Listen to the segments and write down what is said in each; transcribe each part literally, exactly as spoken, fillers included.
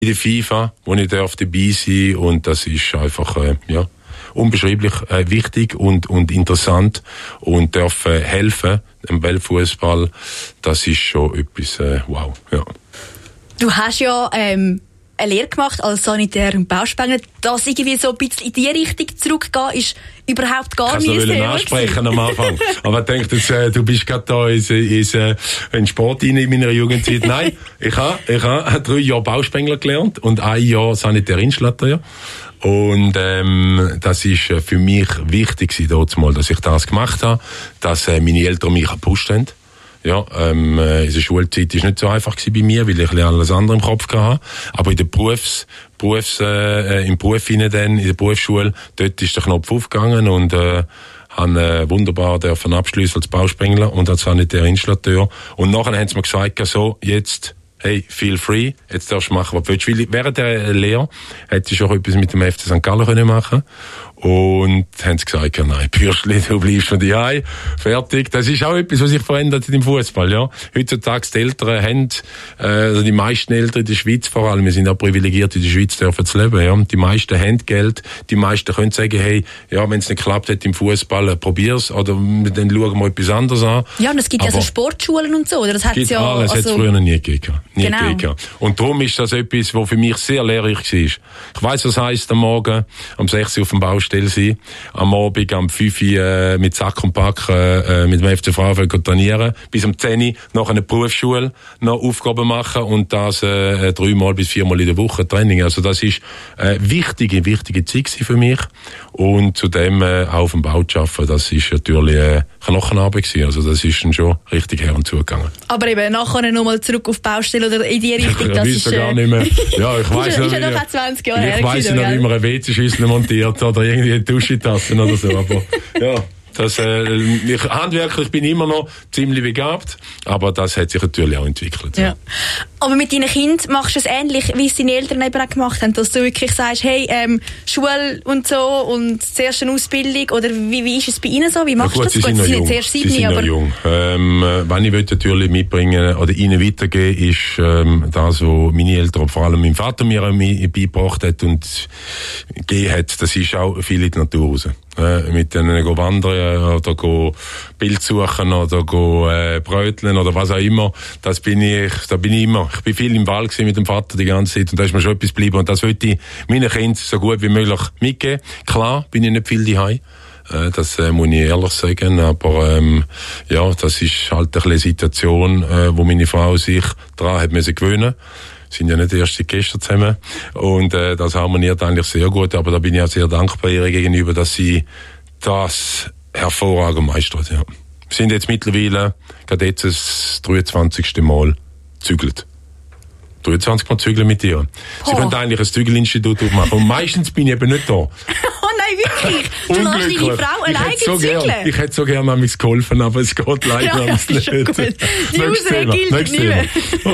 in der FIFA, wo ich darf dabei sein, und das ist einfach, äh, ja, unbeschreiblich äh, wichtig und, und interessant und darf äh, helfen im Weltfußball. Das ist schon etwas, äh, wow, ja. Du hast ja, ähm, eine Lehre gemacht als Sanitär- und Bauspengler. Das irgendwie so ein bisschen in die Richtung zurückgehen, ist überhaupt gar nicht so. Ich wollte es ansprechen am Anfang. Aber ich denke, jetzt, äh, du bist gerade da in, in, in, in Sport rein in meiner Jugendzeit. Nein, ich habe ich ha drei Jahre Bauspengler gelernt und ein Jahr Sanitärinstallateur. Und ähm, das ist äh, für mich wichtig gewesen, dass ich das gemacht habe, dass äh, meine Eltern mich gepusht haben. Ja, ähm, äh, in der Schulzeit ist nicht so einfach gewesen bei mir, weil ich alles andere im Kopf hatte. Aber in der Berufs, Berufs, äh, im Beruf hinein dann, in der Berufsschule, dort ist der Knopf aufgegangen und äh, habe äh, wunderbar dürfen abschliessen als Bauspengler und als Sanitärinstallateur. Und nachher haben sie mir gesagt, so, jetzt, hey, feel free, jetzt darfst du machen, was du willst. Weil während der Lehre hätte ich auch etwas mit dem F C Sankt Gallen können machen. Und haben sie gesagt, ja, nein, Bürschli, du bleibst von dir heim, fertig. Das ist auch etwas, was sich verändert im Fußball, ja. Heutzutage die Eltern haben, äh, also die meisten Eltern in der Schweiz vor allem, wir sind auch privilegiert in der Schweiz, dürfen zu leben, ja. Die meisten haben Geld, die meisten können sagen, hey, ja, wenn es nicht geklappt hat im Fußball, äh, probier's, oder dann schauen wir etwas anderes an. Ja, und es gibt ja so Sportschulen und so, oder? Das hat's ja, alles, also... hat es früher nie gegeben. Nie genau. gegeben. Und darum ist das etwas, was für mich sehr lehrreich war. Ich weiss, was heisst am Morgen, am sechs Uhr auf dem Baustelle sein, am Abend am fünf Uhr äh, mit Sack und Pack äh, mit dem F C Frauenfeld trainieren, bis um zehn Uhr nach einer Berufsschule noch Aufgaben machen und das äh, dreimal bis viermal in der Woche Training. Also das ist äh, wichtige, wichtige Zeit für mich. Und zudem äh, auch auf dem Bau zu arbeiten, das ist natürlich äh, Knochenarbeit gewesen. Also das ist dann schon richtig her und zugegangen. Aber eben nachher nochmal zurück auf die Baustelle oder in die Richtung, ich das ist... Äh... gar nicht mehr. Ja, ich weiss noch, ist ja noch zwanzig Jahre her. Ich weiss noch, wie man eine W C-Schüssel montiert oder irgendwie eine Duschentasse oder so. Aber ja, das, äh, ich, handwerklich bin ich immer noch ziemlich begabt, aber das hat sich natürlich auch entwickelt. Ja. Aber mit deinen Kindern machst du es ähnlich, wie es deine Eltern eben auch gemacht haben, dass du wirklich sagst, hey, ähm, Schule und so und zuerst eine Ausbildung, oder wie, wie ist es bei ihnen so? Wie machst ja, gut, du das? Sie Gut, sind sie noch sind jung. jetzt erst Sie sieben, sind aber... noch jung. Ähm, was ich natürlich mitbringen oder ihnen weitergeben, ist ähm, das, was meine Eltern, vor allem mein Vater, mir beigebracht hat und gegeben hat. Das ist auch viel in die Natur raus. Äh, mit denen go wandern oder go Bild suchen oder go äh, bröteln oder was auch immer. Das bin ich, da bin ich immer. Ich bin viel im Wald gewesen mit dem Vater die ganze Zeit und da ist mir schon etwas geblieben und das wollte ich meinen Kindern so gut wie möglich mitgeben. Klar bin ich nicht viel daheim. Äh, das äh, muss ich ehrlich sagen, aber ähm, ja, das ist halt ein bisschen eine Situation, äh, wo meine Frau sich daran hat müssen gewöhnen. Sind ja nicht erst seit gestern zusammen. Und äh, das harmoniert eigentlich sehr gut. Aber da bin ich auch sehr dankbar ihr gegenüber, dass sie das hervorragend meistert. Ja. Wir sind jetzt mittlerweile gerade jetzt das dreiundzwanzigste Mal zügelt. dreiundzwanzig Mal zügeln mit dir. Oh. Sie können eigentlich ein Zügelinstitut aufmachen. Und meistens bin ich eben nicht da. Oh nein, wirklich? Du lässt deine Frau alleine so zügeln? Gern, ich hätte so gerne an mich geholfen, aber es geht leider ja, nicht. Ist schon gut. Die Ausrede gilt nicht mehr.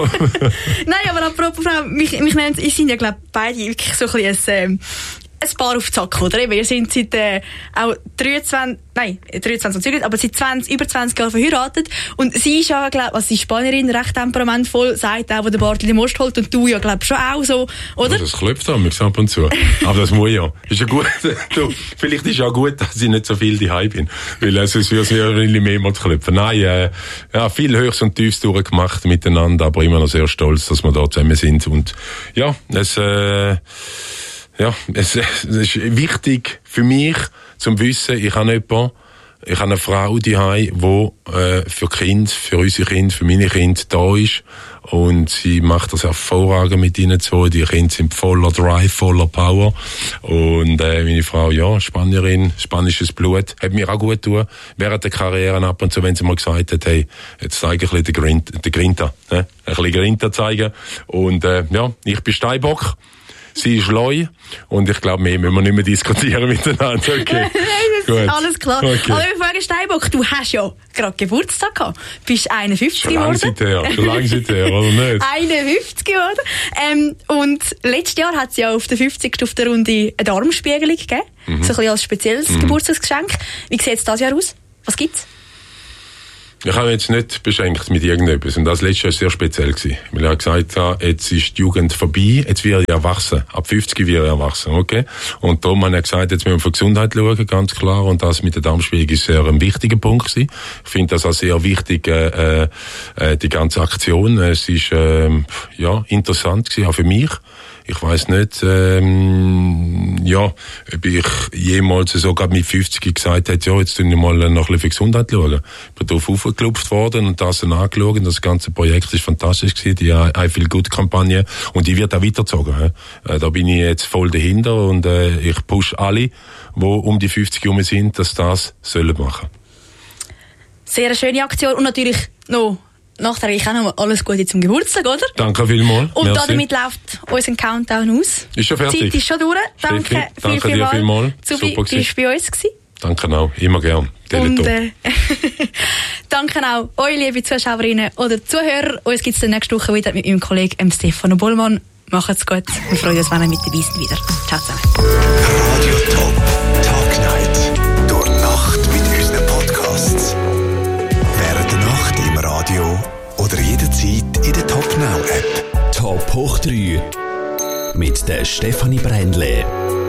Nein, aber apropos Frau, mich, mich nennt, ich sind ja, glaube ich, beide wirklich so ein bisschen ein, ähm, ein Paar auf Zack, oder? Wir sind seit äh, auch dreiundzwanzig, nein, dreiundzwanzig, aber seit zwanzig, über zwanzig Jahren verheiratet. Und sie ist ja, glaube ich, also sie ist Spanierin, recht temperamentvoll, sagt auch, wo der Bartli den Most holt. Und du ja, glaube ich, schon auch so, oder? Ja, das klopft an mich ab und zu. Aber das muss ja. Ist ja gut. Du, vielleicht ist ja gut, dass ich nicht so viel daheim bin. Weil es ist ja sehr viel mehr mal klopfen. Nein, äh, ja, viel Höchst und Tiefs durchgemacht miteinander, aber immer noch sehr stolz, dass wir da zusammen sind. Und ja, es, äh, Ja, es, es ist wichtig für mich, zum Wissen, ich habe jemanden, ich habe eine Frau daheim, die äh, für Kind, für unsere Kinder, für meine Kinder da ist. Und sie macht das hervorragend mit ihnen zwei. Die Kinder sind voller Drive, voller Power. Und äh, meine Frau, ja, Spanierin, spanisches Blut, hat mir auch gut getan. Während der Karriere ab und zu, wenn sie mal gesagt hat, hey, jetzt zeige ich ein bisschen den Grinta, den Grinta, ne? Ein bisschen Grinta zeigen. Und äh, ja, ich bin Steinbock. Sie ist Leu und ich glaube, mehr müssen wir nicht mehr diskutieren miteinander. Okay. Nein, das Gut. ist alles klar. Okay. Aber ich frage Steinbock, du hast ja gerade Geburtstag gehabt. Bist einundfünfzig schon geworden. Schon lange seither, schon lange seither, oder nicht? einundfünfzig geworden. Ähm, und letztes Jahr hat es ja auf der fünfzigsten auf der Runde eine Darmspiegelung gegeben. Mhm. So ein bisschen als spezielles mhm. Geburtstagsgeschenk. Wie sieht es dieses Jahr aus? Was gibt's? Ich habe jetzt nicht beschenkt mit irgendetwas. Und das letzte Jahr war sehr speziell gewesen. Weil ich gesagt habe, jetzt ist die Jugend vorbei, jetzt wird ich erwachsen. Ab fünfzig wird ich erwachsen, okay? Und darum habe ich gesagt, jetzt müssen wir auf die Gesundheit schauen, ganz klar. Und das mit der Darmspiegelung ist sehr ein wichtiger Punkt gewesen. Ich finde das auch sehr wichtig, äh, äh, die ganze Aktion. Es ist, äh, ja, interessant gewesen, auch für mich. Ich weiss nicht, ähm, ja, ob ich jemals sogar mit fünfzig gesagt hätte, ja, jetzt tun wir mal noch ein bisschen für Gesundheit schauen. Ich bin darauf aufgeklopft worden und das dann angeschaut. Das ganze Projekt ist fantastisch gewesen, die I Feel Good Kampagne. Und die wird auch weitergezogen. Äh, da bin ich jetzt voll dahinter und äh, ich push alle, die um die fünfzig herum sind, dass das sollen machen. Sehr eine schöne Aktion und natürlich noch nachträglich auch noch alles Gute zum Geburtstag, oder? Danke vielmals. Und Merci. Damit läuft unser Countdown aus. Ist schon fertig. Die Zeit ist schon durch. Danke, Steffi, danke viel, dir vielmals. Zubi, Super bist du bei uns gewesen? Danke auch. Immer gern. Und äh, danke auch euch, liebe Zuschauerinnen oder Zuhörer. Uns gibt es dann nächste Woche wieder mit meinem Kollegen Stefano Bollmann. Macht's gut. Wir freuen uns, wenn ihr mit dabei seid wieder. Ciao zusammen. Radio Top. Tag Night. Durch Nacht mit unseren Podcasts. Während der Nacht im Radio oder jederzeit in der Top Now App. Top hoch drei mit der Stefanie Brändle.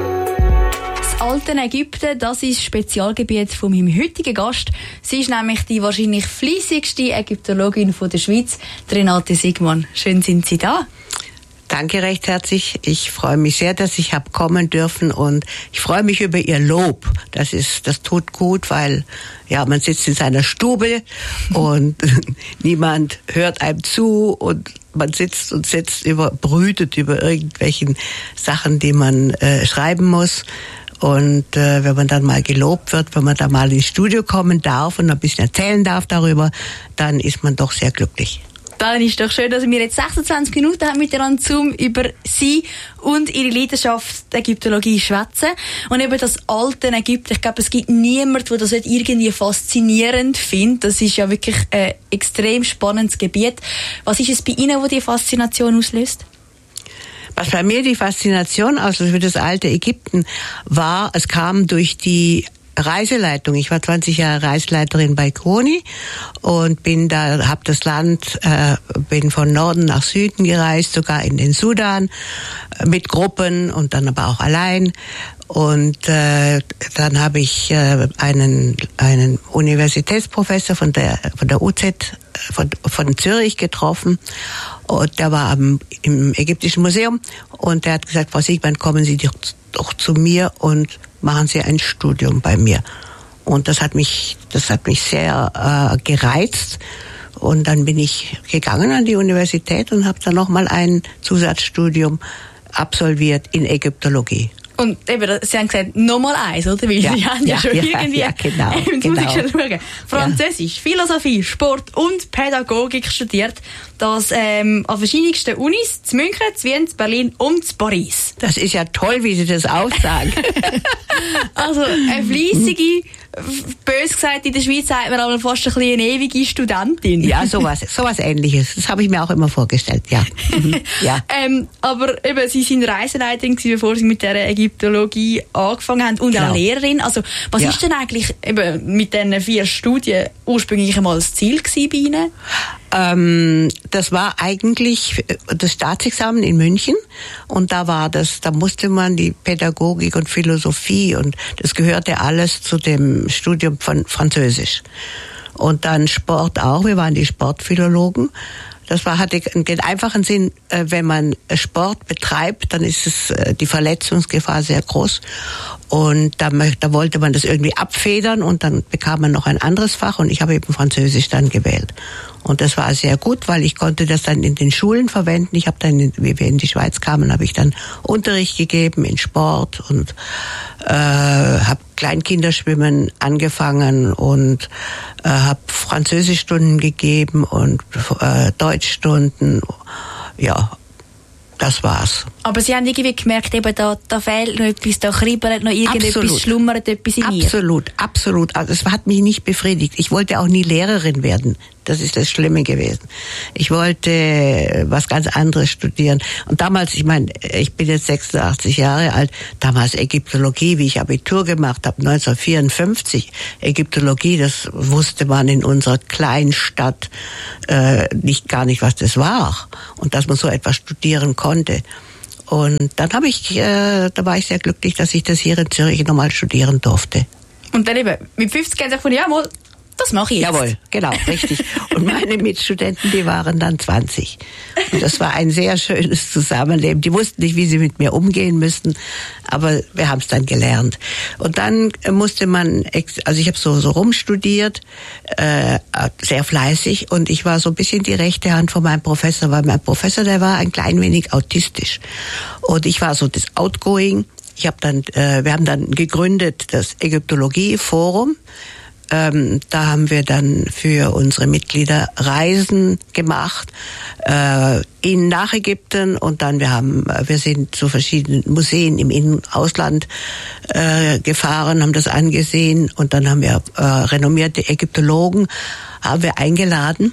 Das alte Ägypten, das ist das Spezialgebiet von meinem heutigen Gast. Sie ist nämlich die wahrscheinlich fleissigste Ägyptologin von der Schweiz, Renate Sigmann. Schön sind Sie da. Danke recht herzlich. Ich freue mich sehr, dass ich habe kommen dürfen und ich freue mich über Ihr Lob. Das ist, das tut gut, weil ja, man sitzt in seiner Stube und niemand hört einem zu und man sitzt und sitzt über, brütet über irgendwelchen Sachen, die man äh, schreiben muss. Und äh, wenn man dann mal gelobt wird, wenn man da mal ins Studio kommen darf und ein bisschen erzählen darf darüber, dann ist man doch sehr glücklich. Dann ist doch schön, dass wir jetzt sechsundzwanzig Minuten haben miteinander Zoom über Sie und Ihre Leidenschaft der Ägyptologie schwätzen. Und eben das alte Ägypten, ich glaube, es gibt niemanden, der das nicht irgendwie faszinierend findet. Das ist ja wirklich ein extrem spannendes Gebiet. Was ist es bei Ihnen, was die Faszination auslöst? Was bei mir die Faszination auslöst für das alte Ägypten war, es kam durch die Reiseleitung. Ich war zwanzig Jahre Reiseleiterin bei Kroni und bin da, habe das Land, äh, bin von Norden nach Süden gereist, sogar in den Sudan äh, mit Gruppen und dann aber auch allein. Und äh, dann habe ich äh, einen einen Universitätsprofessor von der von der U Z von, von Zürich getroffen und der war am, im Ägyptischen Museum und der hat gesagt, Frau Sigmann, kommen Sie doch, doch zu mir und machen Sie ein Studium bei mir. Und das hat mich, das hat mich sehr äh, gereizt. Und dann bin ich gegangen an die Universität und habe dann nochmal ein Zusatzstudium absolviert in Ägyptologie. Und eben, Sie haben gesagt, nochmal eins, oder? Weil ja, Sie haben ja, ja schon ja, irgendwie... Ja, genau, jetzt genau. muss ich schon schauen. Französisch, ja. Philosophie, Sport und Pädagogik studiert. Das ähm, an verschiedensten Unis, zu München, zu Wien, zu Berlin und zu Paris. Das ist ja toll, wie Sie das aussagen. Also eine fleissige, bös gesagt, in der Schweiz sagt man aber fast ein bisschen eine ewige Studentin. Ja, sowas, sowas Ähnliches. Das habe ich mir auch immer vorgestellt, ja. Mhm. ja. ähm, aber eben, Sie sind Reiseleiterin gewesen, bevor Sie mit der Ägyptologie angefangen haben und genau. auch Lehrerin. Also was ja. ist denn eigentlich eben mit diesen vier Studien ursprünglich einmal das Ziel gewesen bei Ihnen? Ähm, das war eigentlich das Staatsexamen in München und da war das, da musste man die Pädagogik und Philosophie und das gehörte alles zu dem Studium von Französisch. Und dann Sport auch, wir waren die Sportphilologen. Das war, hatte den einfachen Sinn, wenn man Sport betreibt, dann ist es die Verletzungsgefahr sehr groß. Und da, da wollte man das irgendwie abfedern und dann bekam man noch ein anderes Fach und ich habe eben Französisch dann gewählt. Und das war sehr gut, weil ich konnte das dann in den Schulen verwenden. Ich habe dann, wie wir in die Schweiz kamen, habe ich dann Unterricht gegeben in Sport und äh, habe Kleinkinderschwimmen angefangen und äh, habe Französischstunden gegeben und äh, Deutschstunden. Ja, das war's. Aber Sie haben irgendwie gemerkt, eben da, da fehlt noch etwas, da kribbelt noch irgendetwas, absolut. schlummert etwas in mir. Absolut, absolut. Also es hat mich nicht befriedigt. Ich wollte auch nie Lehrerin werden. Das ist das Schlimme gewesen. Ich wollte was ganz anderes studieren. Und damals, ich meine, ich bin jetzt sechsundachtzig Jahre alt, damals Ägyptologie, wie ich Abitur gemacht habe, neunzehnhundertvierundfünfzig. Ägyptologie, das wusste man in unserer kleinen Stadt äh, nicht gar nicht, was das war. Und dass man so etwas studieren konnte. Und dann habe ich, äh, da war ich sehr glücklich, dass ich das hier in Zürich nochmal studieren durfte. Und dann eben, mit fünfzig haben sie gefunden, ja, mal, das mache ich jetzt. Jawohl, genau, richtig. Und meine Mitstudenten, die waren dann zwanzig. Und das war ein sehr schönes Zusammenleben. Die wussten nicht, wie sie mit mir umgehen müssten, aber wir haben es dann gelernt. Und dann musste man, also ich habe so, so rumstudiert, äh, sehr fleißig, und ich war so ein bisschen die rechte Hand von meinem Professor, weil mein Professor, der war ein klein wenig autistisch. Und ich war so das Outgoing. Ich habe dann, äh, wir haben dann gegründet das Ägyptologie-Forum. Ähm, da haben wir dann für unsere Mitglieder Reisen gemacht äh, in nach Ägypten, und dann wir haben wir sind zu verschiedenen Museen im In- und Ausland äh, gefahren, haben das angesehen, und dann haben wir äh, renommierte Ägyptologen haben wir eingeladen.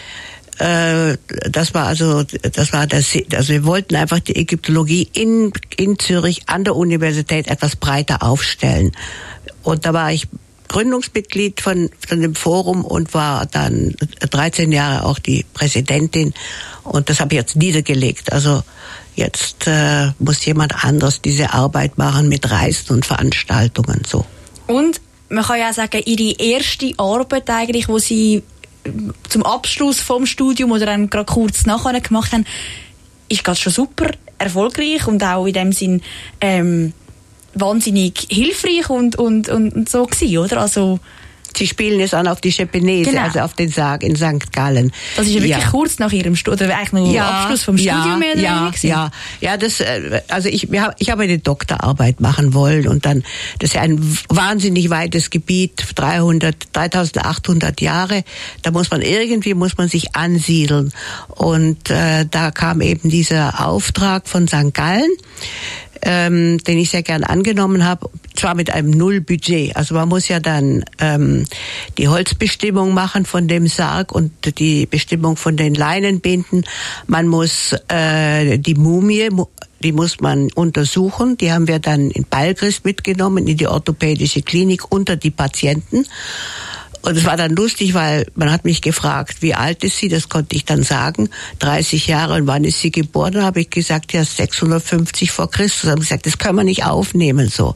Äh, das war also das war das also wir wollten einfach die Ägyptologie in in Zürich an der Universität etwas breiter aufstellen, und da war ich Gründungsmitglied von, von dem Forum und war dann dreizehn Jahre auch die Präsidentin, und das habe ich jetzt niedergelegt. Also jetzt äh, muss jemand anderes diese Arbeit machen mit Reisen und Veranstaltungen so. Und man kann ja auch sagen, Ihre erste Arbeit eigentlich, wo Sie zum Abschluss vom Studium oder dann gerade kurz nachher gemacht haben, ist gerade schon super erfolgreich und auch in dem Sinn ähm, wahnsinnig hilfreich und, und, und so gewesen, oder? Also, Sie spielen es an auf die Schepenese, genau. Also auf den Sarg in Sankt Gallen. Das ist ja wirklich ja. kurz nach Ihrem Studium, oder eigentlich noch ja, Abschluss vom ja, Studium mehr oder ja, weniger? Ja, ja, das, also ich, ich habe eine Doktorarbeit machen wollen, und dann, das ist ja ein wahnsinnig weites Gebiet, dreihundert, dreitausendachthundert Jahre, da muss man irgendwie, muss man sich ansiedeln, und äh, da kam eben dieser Auftrag von Sankt Gallen, Ähm, den ich sehr gern angenommen habe, zwar mit einem Nullbudget. Also man muss ja dann ähm, die Holzbestimmung machen von dem Sarg und die Bestimmung von den Leinenbinden. Man muss äh, die Mumie, die muss man untersuchen. Die haben wir dann in Balgris mitgenommen, in die orthopädische Klinik unter die Patienten. Und es war dann lustig, weil man hat mich gefragt, wie alt ist sie? Das konnte ich dann sagen. dreißig Jahre. Und wann ist sie geboren? Da habe ich gesagt, ja, sechshundertfünfzig vor Christus. Da haben sie gesagt, das können wir nicht aufnehmen, so.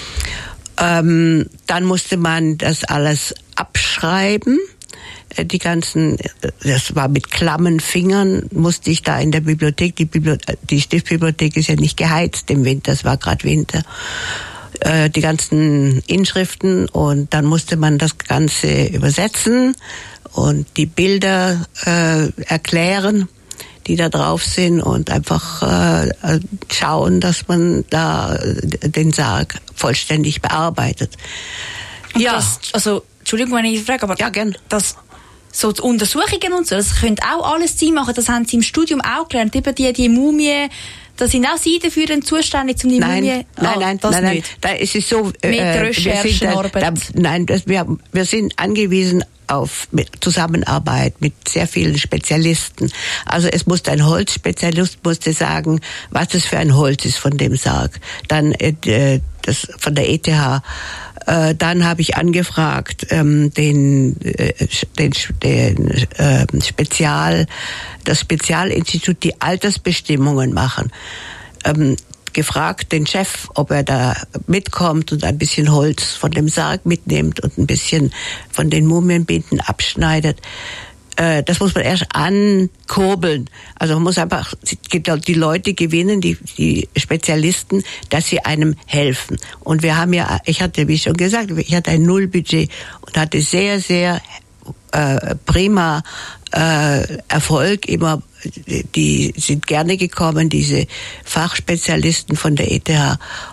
Ähm, dann musste man das alles abschreiben. Die ganzen, das war mit klammen Fingern, musste ich da in der Bibliothek, die Bibliothek, die Stiftsbibliothek ist ja nicht geheizt im Winter, es war gerade Winter. Die ganzen Inschriften, und dann musste man das Ganze übersetzen und die Bilder äh, erklären, die da drauf sind, und einfach äh, schauen, dass man da den Sarg vollständig bearbeitet. Und ja, das, also Entschuldigung, wenn ich frage, aber ja, gern. Das so die Untersuchungen und so, das könnte auch alles Sie machen. Das haben Sie im Studium auch gelernt, eben die die Mumie. Da sind auch Sie dafür dann zuständig, um die nein, Mumie... Nein, ah, nein, das nein, nein. nicht. Da ist es so... Mit äh, Recherchenarbeit. Da, da, nein, das, wir, wir sind angewiesen auf mit Zusammenarbeit mit sehr vielen Spezialisten. Also es musste ein Holzspezialist musste sagen, was das für ein Holz ist von dem Sarg. Dann äh, das von der E T H. Äh, dann habe ich angefragt ähm, den, äh, den, den äh, Spezial, das Spezialinstitut, die Altersbestimmungen machen. Ähm, gefragt den Chef, ob er da mitkommt und ein bisschen Holz von dem Sarg mitnimmt und ein bisschen von den Mumienbinden abschneidet. Äh, das muss man erst ankurbeln. Also man muss einfach die Leute gewinnen, die, die Spezialisten, dass sie einem helfen. Und wir haben ja, ich hatte, wie schon gesagt, ich hatte ein Nullbudget und hatte sehr, sehr äh, prima äh, Erfolg immer. Die sind gerne gekommen, diese Fachspezialisten von der E T H.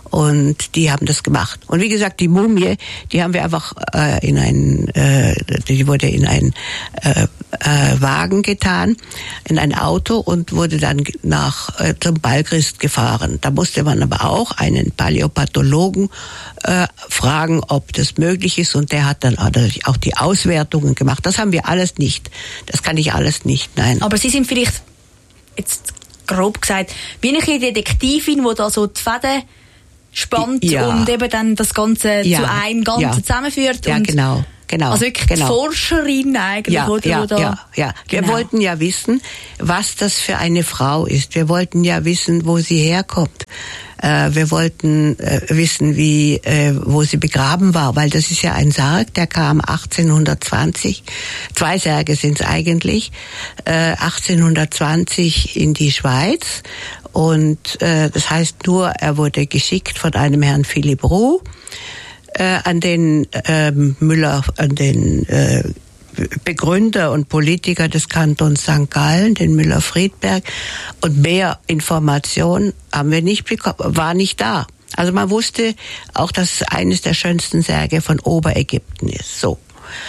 Und die haben das gemacht. Und wie gesagt, die Mumie, die haben wir einfach äh, in ein, äh, die wurde in ein äh, äh, Wagen getan, in ein Auto und wurde dann nach äh, zum Balchrist gefahren. Da musste man aber auch einen Paläopathologen äh, fragen, ob das möglich ist. Und der hat dann auch die Auswertungen gemacht. Das haben wir alles nicht. Das kann ich alles nicht, nein. Aber Sie sind vielleicht, jetzt grob gesagt, wie eine Detektivin, die da so die Fäden spannt ja. und eben dann das Ganze ja. zu einem Ganzen ja. zusammenführt. Ja, und genau. Genau, also wirklich genau. die Forscherin eigentlich, ja, oder? Ja, oder? ja, ja. Wir genau. wollten ja wissen, was das für eine Frau ist. Wir wollten ja wissen, wo sie herkommt. Äh, wir wollten äh, wissen, wie, äh, wo sie begraben war, weil das ist ja ein Sarg, der kam achtzehnhundertzwanzig. Zwei Särge sind es eigentlich. Äh, achtzehnhundertzwanzig in die Schweiz. Und äh, das heißt nur, er wurde geschickt von einem Herrn Philipp Roux äh, an den äh, Müller, an den äh, Begründer und Politiker des Kantons Sankt Gallen, den Müller-Friedberg. Und mehr Information haben wir nicht bekommen, war nicht da. Also man wusste auch, dass es eines der schönsten Särge von Oberägypten ist. So.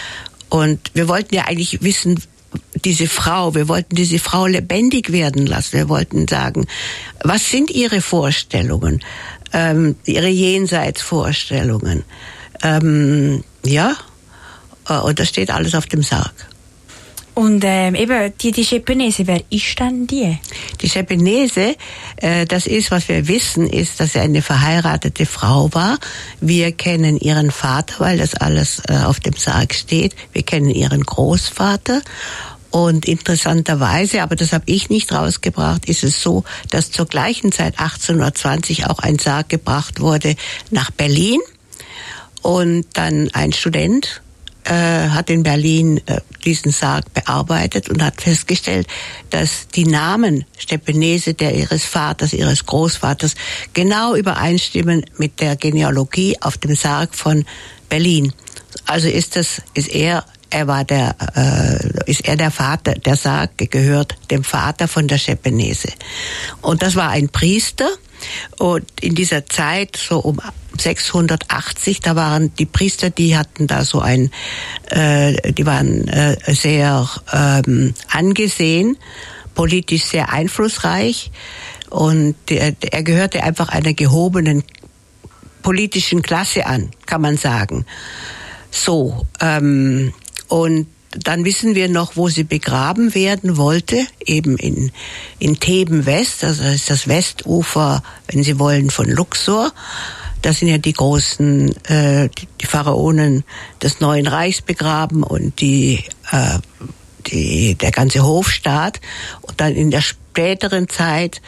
Und wir wollten ja eigentlich wissen, diese Frau, wir wollten diese Frau lebendig werden lassen. Wir wollten sagen, was sind ihre Vorstellungen, ähm, ihre Jenseitsvorstellungen? Ähm, ja, und das steht alles auf dem Sarg. Und ähm, eben, die, die Schepenese, wer ist denn die? Die Schepenese, äh, das ist, was wir wissen, ist, dass sie eine verheiratete Frau war. Wir kennen ihren Vater, weil das alles äh, auf dem Sarg steht. Wir kennen ihren Großvater. Und interessanterweise, aber das habe ich nicht rausgebracht, ist es so, dass zur gleichen Zeit achtzehnhundertzwanzig auch ein Sarg gebracht wurde nach Berlin. Und dann ein Student äh, hat in Berlin äh, diesen Sarg bearbeitet und hat festgestellt, dass die Namen Schepenese, der ihres Vaters, ihres Großvaters, genau übereinstimmen mit der Genealogie auf dem Sarg von Berlin. Also ist das, ist er, er war der, äh, ist er der Vater, der Sarg gehört dem Vater von der Schepenese. Und das war ein Priester. Und in dieser Zeit, so um sechshundertachtzig, da waren die Priester, die hatten da so ein, äh, die waren äh, sehr ähm, angesehen, politisch sehr einflussreich. Und der, er gehörte einfach einer gehobenen politischen Klasse an, kann man sagen. So, ähm, und dann wissen wir noch, wo sie begraben werden wollte, eben in, in Theben West, also das ist das Westufer, wenn Sie wollen, von Luxor. Das sind ja die großen, äh, die Pharaonen des Neuen Reichs begraben und die, äh, die, der ganze Hofstaat. Und dann in der späteren Zeit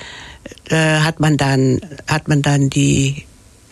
äh, hat man dann, hat man dann die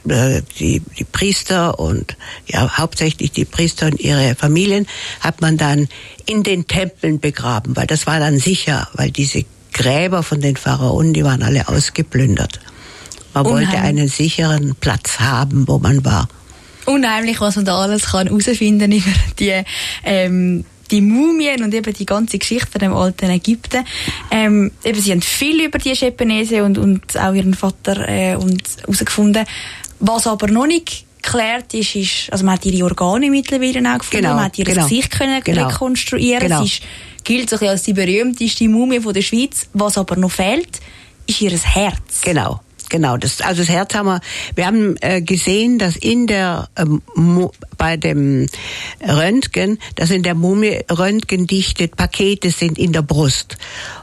Die, die Priester und ja hauptsächlich die Priester und ihre Familien hat man dann in den Tempeln begraben, weil das war dann sicher, weil diese Gräber von den Pharaonen, die waren alle ausgeplündert. Man Unheimlich. wollte einen sicheren Platz haben, wo man war. Unheimlich, was man da alles kann herausfinden über die ähm die Mumien und eben die ganze Geschichte von dem alten Ägypten. Ähm, eben, sie haben viel über die Schepenese und, und auch ihren Vater äh, und herausgefunden. Was aber noch nicht geklärt ist, ist, also man hat ihre Organe mittlerweile auch gefunden, genau, man hat ihr genau, Gesicht können genau, rekonstruieren. Genau. Sie ist, gilt so ein bisschen als die berühmteste Mumie von der Schweiz. Was aber noch fehlt, ist ihr Herz. Genau. Genau, das, also das Herz haben wir, wir haben äh, gesehen, dass in der, ähm, bei dem Röntgen, dass in der Mumie röntgendichte Pakete sind in der Brust.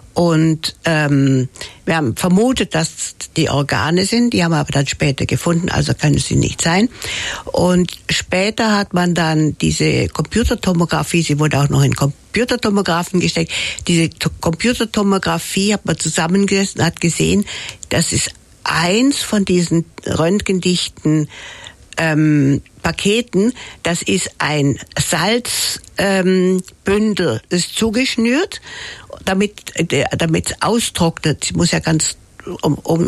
Und ähm, wir haben vermutet, dass die Organe sind, die haben wir aber dann später gefunden, also können sie nicht sein. Und später hat man dann diese Computertomographie, sie wurde auch noch in Computertomographen gesteckt, diese Computertomographie hat man zusammengesetzt und hat gesehen, das ist eins von diesen röntgendichten ähm, Paketen, das ist ein Salzbündel, ähm, Bündel, das ist zugeschnürt, damit damit es austrocknet. Es muss ja ganz, um, um,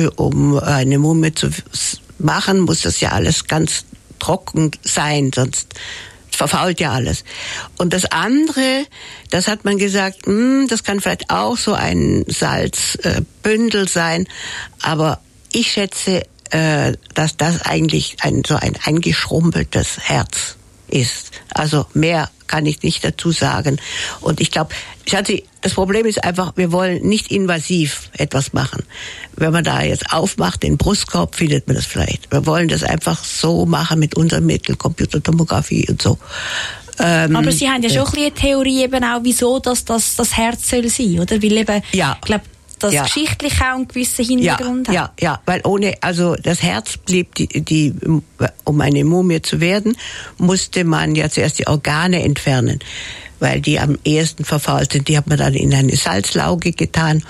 um eine Mumie zu machen, muss das ja alles ganz trocken sein, sonst verfault ja alles. Und das andere, das hat man gesagt, mh, das kann vielleicht auch so ein Salzbündel äh, sein, aber ich schätze, äh, dass das eigentlich ein so ein eingeschrumpeltes Herz ist. Also mehr kann ich nicht dazu sagen. Und ich glaube, Schatzi, das Problem ist einfach, wir wollen nicht invasiv etwas machen. Wenn man da jetzt aufmacht, den Brustkorb, findet man das vielleicht. Wir wollen das einfach so machen mit unseren Mitteln, Computertomographie und so. Ähm, Aber Sie haben ja schon äh, ein bisschen eine Theorie eben auch, wieso das, das, das Herz soll sein, oder? Weil eben, ja. ich glaube, das ja. geschichtlich auch einen gewissen Hintergrund ja, hat. Ja, ja, weil ohne, also das Herz blieb, die, die, um eine Mumie zu werden, musste man ja zuerst die Organe entfernen, weil die am ehesten verfault sind. Die hat man dann in eine Salzlauge getan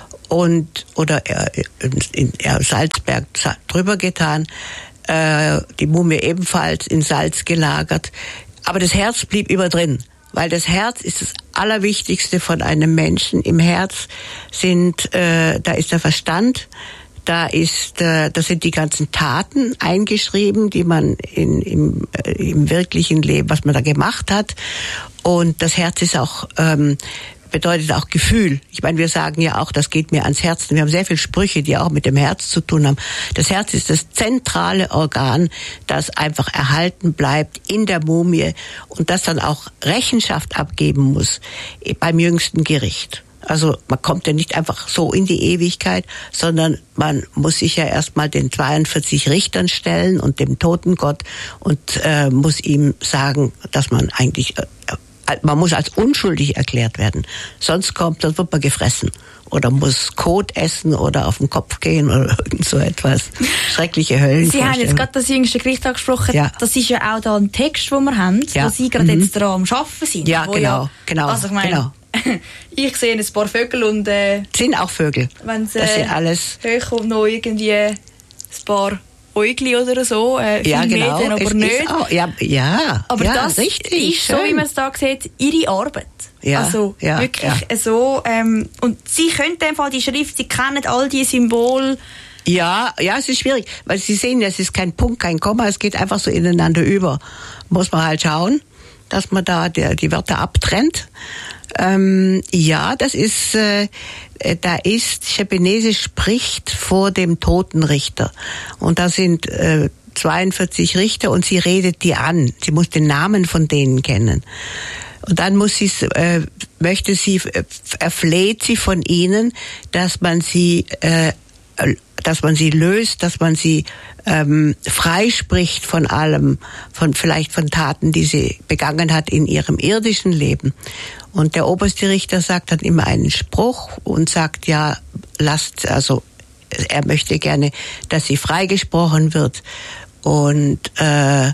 und oder in, in Salzberg drüber getan, äh, die Mumie ebenfalls in Salz gelagert. Aber das Herz blieb immer drin, weil das Herz ist das Allerwichtigste von einem Menschen. Im Herz sind, äh, da ist der Verstand, da ist, äh, da sind die ganzen Taten eingeschrieben, die man in, im, äh, im wirklichen Leben, was man da gemacht hat. Und das Herz ist auch ähm, bedeutet auch Gefühl. Ich meine, wir sagen ja auch, das geht mir ans Herz. Wir haben sehr viele Sprüche, die auch mit dem Herz zu tun haben. Das Herz ist das zentrale Organ, das einfach erhalten bleibt in der Mumie und das dann auch Rechenschaft abgeben muss beim jüngsten Gericht. Also man kommt ja nicht einfach so in die Ewigkeit, sondern man muss sich ja erstmal den zweiundvierzig Richtern stellen und dem Totengott und äh, muss ihm sagen, dass man eigentlich äh, man muss als unschuldig erklärt werden. Sonst kommt, dann wird man gefressen. Oder muss Kot essen oder auf den Kopf gehen oder irgend so etwas. Schreckliche Höllen. Sie haben jetzt gerade das jüngste Gericht angesprochen. Ja. Das ist ja auch da ein Text, den wir haben, ja. wo Sie gerade mhm. jetzt daran am Arbeiten sind. Ja, genau, ja, genau. Also ich meine, genau. ich sehe ein paar Vögel und... Äh, sind auch Vögel. Wenn das äh, sind alles... hochkommt noch irgendwie ein paar... Äugli oder so, äh, viel ja, genau. Meter, aber es nicht. Auch, ja, ja, aber ja, das richtig, ist, schön. So wie man es da sieht, ihre Arbeit. Ja, also ja, wirklich ja. so. Ähm, und Sie können in dem Fall die Schrift, Sie kennen all die Symbole. Ja, ja, es ist schwierig, weil Sie sehen, es ist kein Punkt, kein Komma, es geht einfach so ineinander über. Muss man halt schauen, dass man da die, die Wörter abtrennt. Ähm, ja, das ist, äh, da ist, Schepenese spricht vor dem Totenrichter. Und da sind äh, zweiundvierzig Richter und sie redet die an. Sie muss den Namen von denen kennen. Und dann muss sie, äh, möchte sie, äh, erfleht sie von ihnen, dass man sie, äh, dass man sie löst, dass man sie ähm, freispricht von allem, von vielleicht von Taten, die sie begangen hat in ihrem irdischen Leben. Und der oberste Richter sagt dann immer einen Spruch und sagt, ja, lasst, also er möchte gerne, dass sie freigesprochen wird und äh,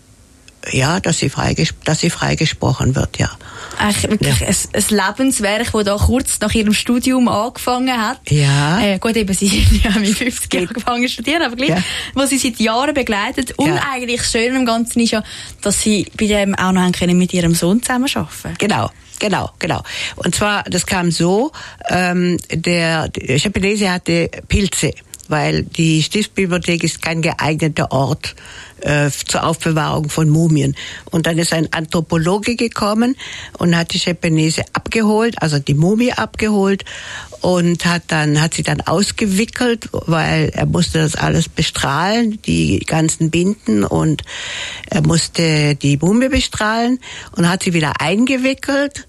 ja, dass sie freiges- dass sie freigesprochen wird, ja. Eigentlich wirklich ja. ein, ein Lebenswerk, das da kurz nach ihrem Studium angefangen hat. Ja. Äh, gut, eben, sie sind ja mit fünfzig Jahren angefangen zu studieren, aber gleich, ja. wo sie seit Jahren begleitet. Und ja. eigentlich schön am Ganzen ist ja, dass sie bei dem auch noch haben können mit ihrem Sohn zusammenarbeiten. Genau. Genau, genau. Und zwar, das kam so, ähm, der, der Schepenese hatte Pilze, weil die Stiftsbibliothek ist kein geeigneter Ort äh, zur Aufbewahrung von Mumien. Und dann ist ein Anthropologe gekommen und hat die Schepenese abgeholt, also die Mumie abgeholt und hat dann hat sie dann ausgewickelt, weil er musste das alles bestrahlen, die ganzen Binden, und er musste die Mumie bestrahlen und hat sie wieder eingewickelt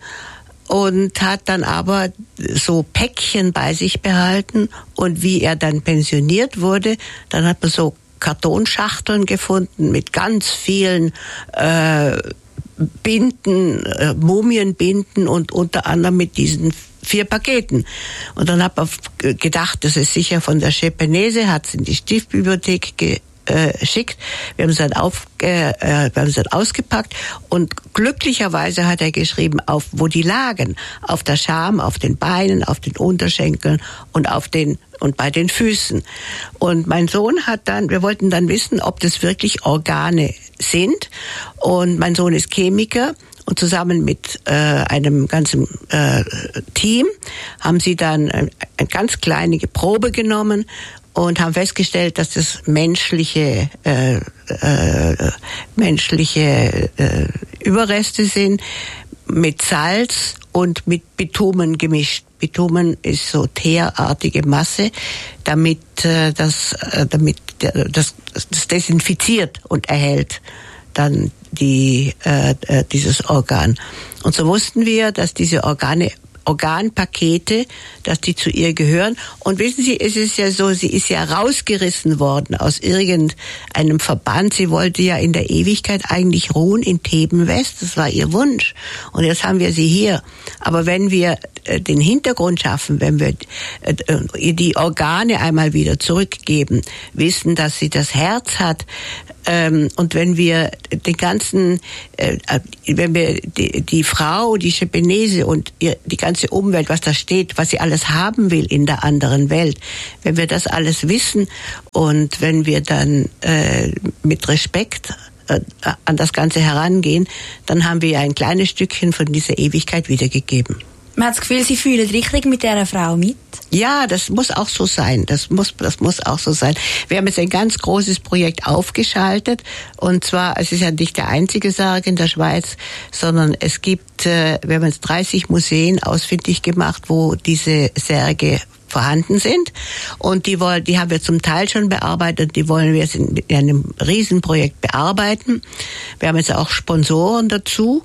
und hat dann aber so Päckchen bei sich behalten. Und wie er dann pensioniert wurde, dann hat man so Kartonschachteln gefunden mit ganz vielen äh, Binden, äh, Mumienbinden und unter anderem mit diesen vier Paketen. Und dann hat man gedacht, das ist sicher von der Schepenese, hat es in die Stiftsbibliothek ge Äh, schickt. Wir haben es dann auf, äh, wir haben es dann ausgepackt und glücklicherweise hat er geschrieben, auf wo die lagen, auf der Scham, auf den Beinen, auf den Unterschenkeln und auf den und bei den Füßen. Und mein Sohn hat dann, wir wollten dann wissen, ob das wirklich Organe sind. Und mein Sohn ist Chemiker. Und zusammen mit äh, einem ganzen äh, Team haben sie dann eine, eine ganz kleine Probe genommen und haben festgestellt, dass das menschliche äh, äh, menschliche äh, Überreste sind, mit Salz und mit Bitumen gemischt. Bitumen ist so teerartige Masse, damit äh, das, äh, damit das, das desinfiziert und erhält dann die äh, dieses Organ. Und so wussten wir, dass diese Organe Organpakete, dass die zu ihr gehören. Und wissen Sie, es ist ja so, sie ist ja rausgerissen worden aus irgendeinem Verband. Sie wollte ja in der Ewigkeit eigentlich ruhen in Theben West. Das war ihr Wunsch. Und jetzt haben wir sie hier. Aber wenn wir den Hintergrund schaffen, wenn wir ihr die Organe einmal wieder zurückgeben, wissen, dass sie das Herz hat, Ähm, und wenn wir den ganzen, äh, wenn wir die, die Frau, die Schepenese und ihr, die ganze Umwelt, was da steht, was sie alles haben will in der anderen Welt, wenn wir das alles wissen und wenn wir dann äh, mit Respekt äh, an das Ganze herangehen, dann haben wir ja ein kleines Stückchen von dieser Ewigkeit wiedergegeben. Man hat das Gefühl, Sie fühlen richtig mit dieser Frau mit? Ja, das muss auch so sein. Das muss, das muss auch so sein. Wir haben jetzt ein ganz großes Projekt aufgeschaltet. Und zwar, es ist ja nicht der einzige Sarg in der Schweiz, sondern es gibt, äh, wir haben jetzt dreißig Museen ausfindig gemacht, wo diese Särge vorhanden sind. Und die wollen, die haben wir zum Teil schon bearbeitet. Die wollen wir jetzt in, in einem Riesenprojekt bearbeiten. Wir haben jetzt auch Sponsoren dazu.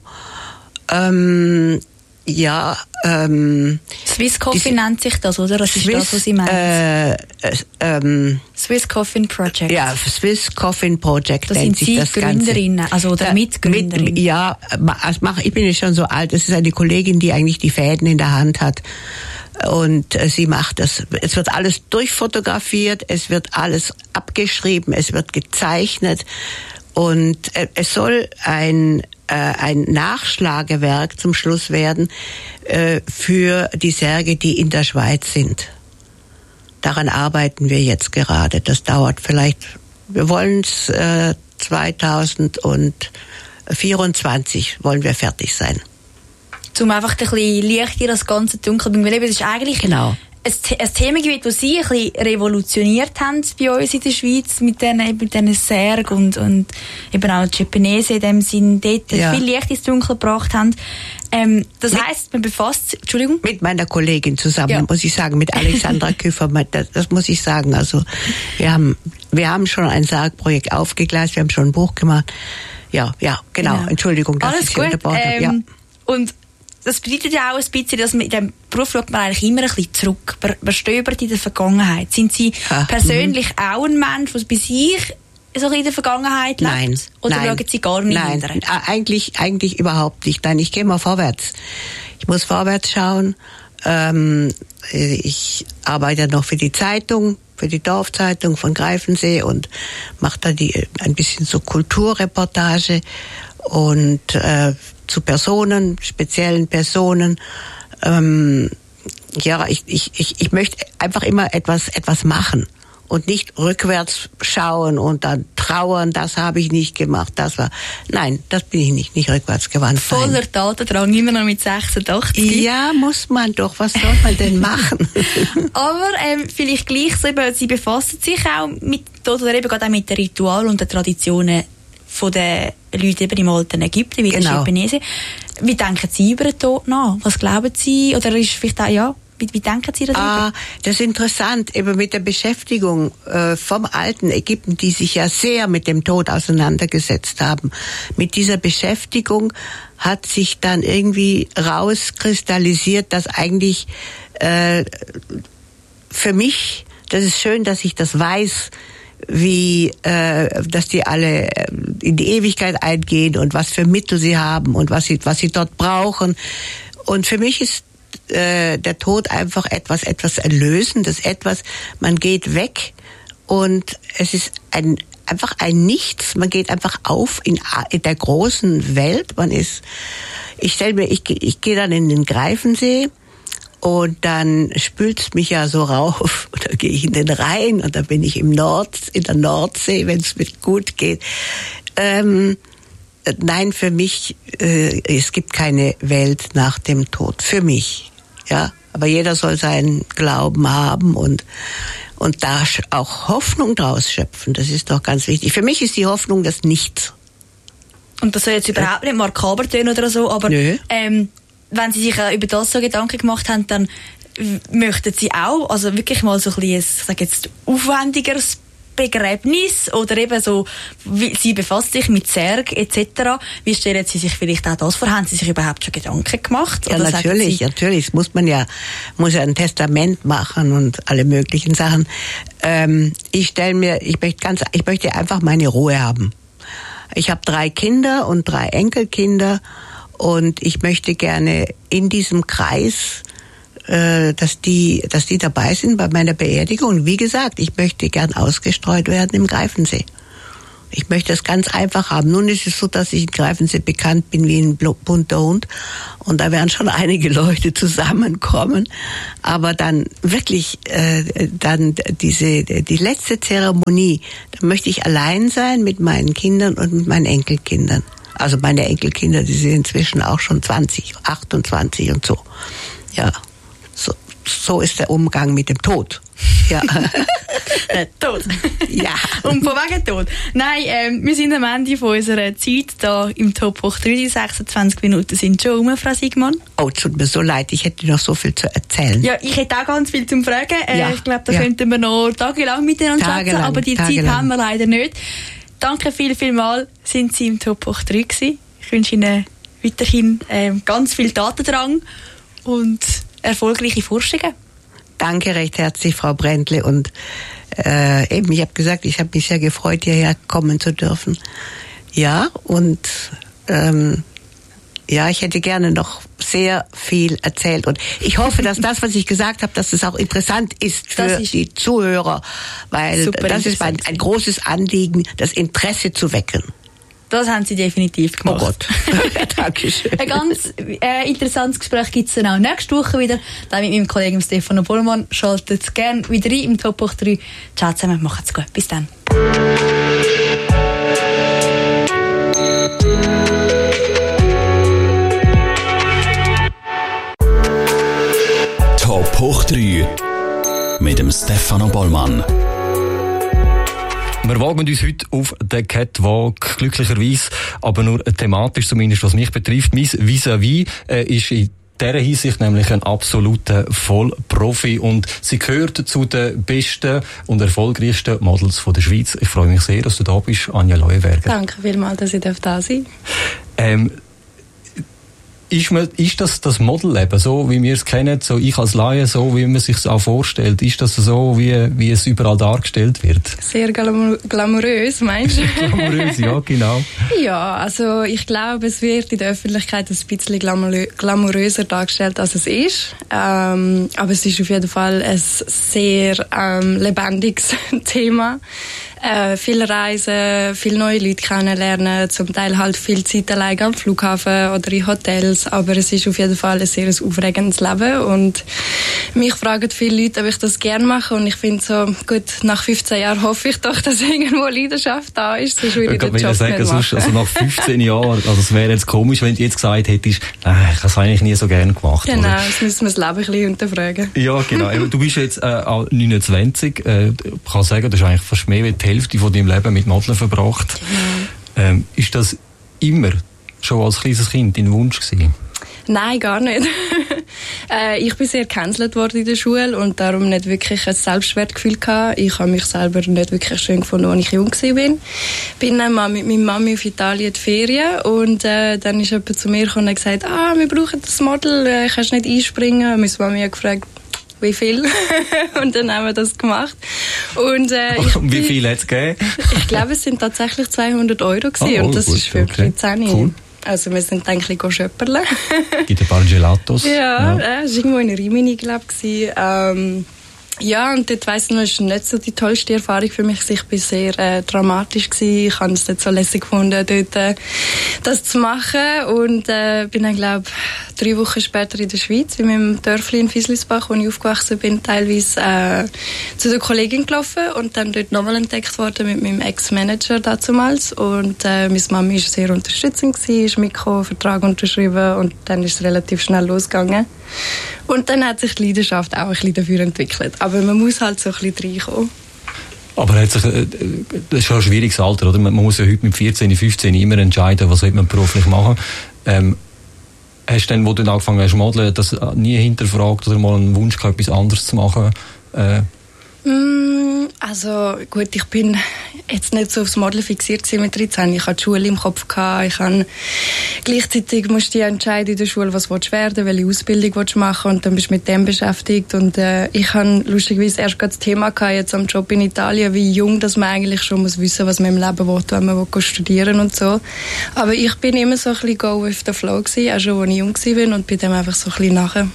Ähm, Ja, ähm... Swiss Coffin nennt sich das, oder? Das Swiss, ist das, was Sie meinen. Äh, äh, ähm, Swiss Coffin Project. Ja, Swiss Coffin Project das nennt sind sich Sie das Ganze. Gründerinnen, also oder äh, Mitgründerin? Mit, ja, ich bin jetzt schon so alt. Das ist eine Kollegin, die eigentlich die Fäden in der Hand hat. Und äh, sie macht das. Es wird alles durchfotografiert, es wird alles abgeschrieben, es wird gezeichnet. Und äh, es soll ein ein Nachschlagewerk zum Schluss werden äh, für die Särge, die in der Schweiz sind. Daran arbeiten wir jetzt gerade. Das dauert vielleicht, wir wollen es äh, zweitausendvierundzwanzig wollen wir fertig sein. Um einfach ein bisschen Licht in das ganze Dunkel zu bringen. Das ist eigentlich genau. ein, ein Themengebiet, das Sie ein bisschen revolutioniert haben bei uns in der Schweiz mit diesen, mit diesen Särgen und, und eben auch die Schepenese in dem Sinn dort ja. viel Licht ins Dunkel gebracht haben. Ähm, das mit, heisst, man befasst sich, Entschuldigung? Mit meiner Kollegin zusammen, ja. muss ich sagen, mit Alexandra Küffer, das, das muss ich sagen. Also wir haben, wir haben schon ein Sargprojekt aufgegleist, wir haben schon ein Buch gemacht. Ja, ja, genau, genau. Entschuldigung, dass Alles ich Sie unterbrochen habe. Ähm, ja. Und das bedeutet ja auch ein bisschen, dass man in diesem Beruf schaut man eigentlich immer ein bisschen zurück. Man, man stöbert in der Vergangenheit. Sind Sie ja. persönlich mhm. auch ein Mensch, der bei sich so in der Vergangenheit lebt? Nein. Oder nein, schauen Sie gar nicht nein, hinterher? Eigentlich, eigentlich überhaupt nicht. Nein, ich gehe mal vorwärts. Ich muss vorwärts schauen. Ähm, ich arbeite noch für die Zeitung, für die Dorfzeitung von Greifensee und mache da die, ein bisschen so Kulturreportage und äh, zu Personen, speziellen Personen. Ähm, ja, ich, ich, ich, ich möchte einfach immer etwas, etwas machen und nicht rückwärts schauen und dann trauern, das habe ich nicht gemacht, das war, nein, das bin ich nicht, nicht rückwärts gewandt. Voller Tatendrang, immer noch mit sechsundachtzig. Ja, muss man doch, was soll man denn machen? Aber ähm, vielleicht gleich so, eben, Sie befassen sich auch mit, oder eben gerade auch mit den Ritualen und den Traditionen von den Leuten eben im alten Ägypten, wie genau. der Schepenese. Wie denken Sie über den Tod nach? Was glauben Sie? Oder ist vielleicht auch, ja, wie, wie denken Sie darüber? Ah, das ist interessant, eben mit der Beschäftigung äh, vom alten Ägypten, die sich ja sehr mit dem Tod auseinandergesetzt haben. Mit dieser Beschäftigung hat sich dann irgendwie rauskristallisiert, dass eigentlich äh, für mich, das ist schön, dass ich das weiß, wie, äh, dass die alle in die Ewigkeit eingehen und was für Mittel sie haben und was sie, was sie dort brauchen. Und für mich ist äh, der Tod einfach etwas, etwas Erlösendes, etwas, man geht weg und es ist ein, einfach ein Nichts, man geht einfach auf in, in der großen Welt, man ist, ich stelle mir, ich, ich gehe dann in den Greifensee, und dann spült's mich ja so rauf, und dann gehe ich in den Rhein und dann bin ich im Nord, in der Nordsee, wenn es mir gut geht. Ähm, nein, für mich, äh, es gibt keine Welt nach dem Tod. Für mich, ja. Aber jeder soll seinen Glauben haben und und da auch Hoffnung draus schöpfen. Das ist doch ganz wichtig. Für mich ist die Hoffnung das Nichts. Und das soll jetzt überhaupt nicht makaber tönen oder so, aber Nö. ähm, wenn Sie sich über das so Gedanken gemacht haben, dann möchten Sie auch, also wirklich mal so ein bisschen, ich sage jetzt, aufwendigeres Begräbnis oder eben so, wie, Sie befasst sich mit Särg et cetera. Wie stellen Sie sich vielleicht auch das vor? Haben Sie sich überhaupt schon Gedanken gemacht? Ja, oder natürlich, natürlich. Das muss man ja, muss ja ein Testament machen und alle möglichen Sachen. Ähm, ich stelle mir, ich möchte ganz, ich möchte einfach meine Ruhe haben. Ich habe drei Kinder und drei Enkelkinder und ich möchte gerne in diesem Kreis, dass die, dass die dabei sind bei meiner Beerdigung. Und wie gesagt, ich möchte gern ausgestreut werden im Greifensee. Ich möchte das ganz einfach haben. Nun ist es so, dass ich in Greifensee bekannt bin wie ein bunter Hund. Und da werden schon einige Leute zusammenkommen. Aber dann wirklich, äh, dann diese, die letzte Zeremonie, da möchte ich allein sein mit meinen Kindern und mit meinen Enkelkindern. Also meine Enkelkinder, die sind inzwischen auch schon zwanzig, achtundzwanzig und so. Ja. So, so ist der Umgang mit dem Tod. Ja. Der Tod. Ja. Und von wegen Tod. Nein, ähm, wir sind am Ende von unserer Zeit da im Top hoch drei. Die sechsundzwanzig Minuten sind schon um, Frau Sigmann. Oh, es tut mir so leid, ich hätte noch so viel zu erzählen. Ja, ich hätte auch ganz viel zum Fragen. Äh, ja. Ich glaube, da ja. könnten wir noch tagelang miteinander sprechen, aber die tagelang. Zeit haben wir leider nicht. Danke viel, viel mal, sind Sie im Top hoch drei gewesen. Ich wünsche Ihnen weiterhin äh, ganz viel Tatendrang und erfolgreiche Forschungen. Danke recht herzlich, Frau Brändle. Und äh, eben, ich habe gesagt, ich habe mich sehr gefreut, hierher kommen zu dürfen. Ja, und ähm, ja, ich hätte gerne noch sehr viel erzählt. Und ich hoffe, dass das, was ich gesagt habe, dass es auch interessant ist für ist die Zuhörer, weil das ist mein, ein großes Anliegen, das Interesse zu wecken. Das haben Sie definitiv gemacht. Oh Gott. Dankeschön. Ein ganz äh, interessantes Gespräch gibt es dann auch nächste Woche wieder. Dann mit meinem Kollegen Stefano Bollmann. Schaltet gerne wieder rein im Top hoch drei. Ciao zusammen, macht's gut. Bis dann. Top hoch drei mit dem Stefano Bollmann. Wir wagen uns heute auf den Catwalk, glücklicherweise, aber nur thematisch zumindest, was mich betrifft. Mein Vis-à-vis äh, ist in dieser Hinsicht nämlich ein absoluter Vollprofi und sie gehört zu den besten und erfolgreichsten Models von der Schweiz. Ich freue mich sehr, dass du da bist, Anja Leuenberger. Danke vielmals, dass ich da sein darf. Ähm, Ist, man, ist das das Modelleben, so wie wir es kennen, so ich als Laie, so wie man sich es auch vorstellt? Ist das so, wie, wie es überall dargestellt wird? Sehr glamour- glamourös, meinst du? Glamourös, ja, genau. Ja, also ich glaube, es wird in der Öffentlichkeit ein bisschen glamourö- glamouröser dargestellt, als es ist. Ähm, aber es ist auf jeden Fall ein sehr ähm, lebendiges Thema. Äh, viel Reisen, viele neue Leute kennenlernen, zum Teil halt viel Zeit allein am Flughafen oder in Hotels, aber es ist auf jeden Fall ein sehr aufregendes Leben und mich fragen viele Leute, ob ich das gerne mache und ich finde so, gut, nach fünfzehn Jahren hoffe ich doch, dass irgendwo Leidenschaft da ist, sonst würde ich den Job sagen, nicht machen. Also nach fünfzehn Jahren, also es wäre jetzt komisch, wenn du jetzt gesagt hättest, nein, ich habe es eigentlich nie so gerne gemacht. Genau, oder? das müssen wir das Leben ein bisschen hinterfragen. Ja, genau. Du bist jetzt äh, neunundzwanzig, äh, ich kann sagen, das ist eigentlich fast mehr als die Hälfte von deinem Leben mit Modeln verbracht. Genau. Ähm, ist das immer schon als kleines Kind dein Wunsch gewesen? Nein, gar nicht. äh, ich bin sehr gecancelt worden in der Schule und darum nicht wirklich ein Selbstwertgefühl gehabt. Ich habe mich selber nicht wirklich schön gefunden, als ich jung war. Bin dann mal mit meiner Mami auf Italien in die Ferien und äh, dann ist jemand zu mir gekommen und gesagt, ah, wir brauchen das Model, äh, kannst du nicht einspringen? Und meine Mami hat gefragt, wie viel? Und dann haben wir das gemacht. Und, äh, ich wie viel hat es gegeben? Ich glaube, es sind tatsächlich zweihundert Euro gewesen, oh, oh, und das gut, ist für okay. dreizehn. Cool. Also wir sind eigentlich schöpperle. Gibt ein paar Gelatos. Ja, ja. Äh, es war irgendwo in Rimini, glaube ich. Ähm, ja, und dort weiss ich noch, es war nicht so die tollste Erfahrung für mich. Ich war sehr äh, dramatisch gewesen. Ich habe es nicht so lässig gefunden, dort äh, das zu machen. Und äh, bin dann, glaube ich, drei Wochen später in der Schweiz, in meinem Dörfli in Fieslisbach, wo ich aufgewachsen bin, teilweise äh, zu der Kollegin gelaufen und dann dort nochmal entdeckt worden mit meinem Ex-Manager damals. Und äh, meine Mami war sehr unterstützend gewesen, ist mitgekommen, Vertrag unterschrieben und dann ist es relativ schnell losgegangen. Und dann hat sich die Leidenschaft auch ein bisschen dafür entwickelt. Aber man muss halt so ein bisschen reinkommen. Aber hat sich, äh, das ist schon ein schwieriges Alter, oder? Man muss ja heute mit vierzehn, fünfzehn immer entscheiden, was will man beruflich machen. Ähm, hast du dann, wo du dann angefangen hast zu modeln, das nie hinterfragt oder mal einen Wunsch gehabt, etwas anderes zu machen? Äh, Also gut, ich bin jetzt nicht so aufs Modeln fixiert mit dreizehn. Ich hatte die Schule im Kopf gehabt. Ich habe gleichzeitig musste ich entscheiden in der Schule, was willst du werden, welche Ausbildung willst du machen, und dann bist du mit dem beschäftigt. Und äh, ich habe lustigerweise erst gerade das Thema gehabt, jetzt am Job in Italien, wie jung, dass man eigentlich schon muss wissen, was man im Leben will, wenn man will studieren und so. Aber ich bin immer so ein bisschen go with the flow gewesen, auch schon als ich jung war, und bin dem einfach so ein bisschen nachher.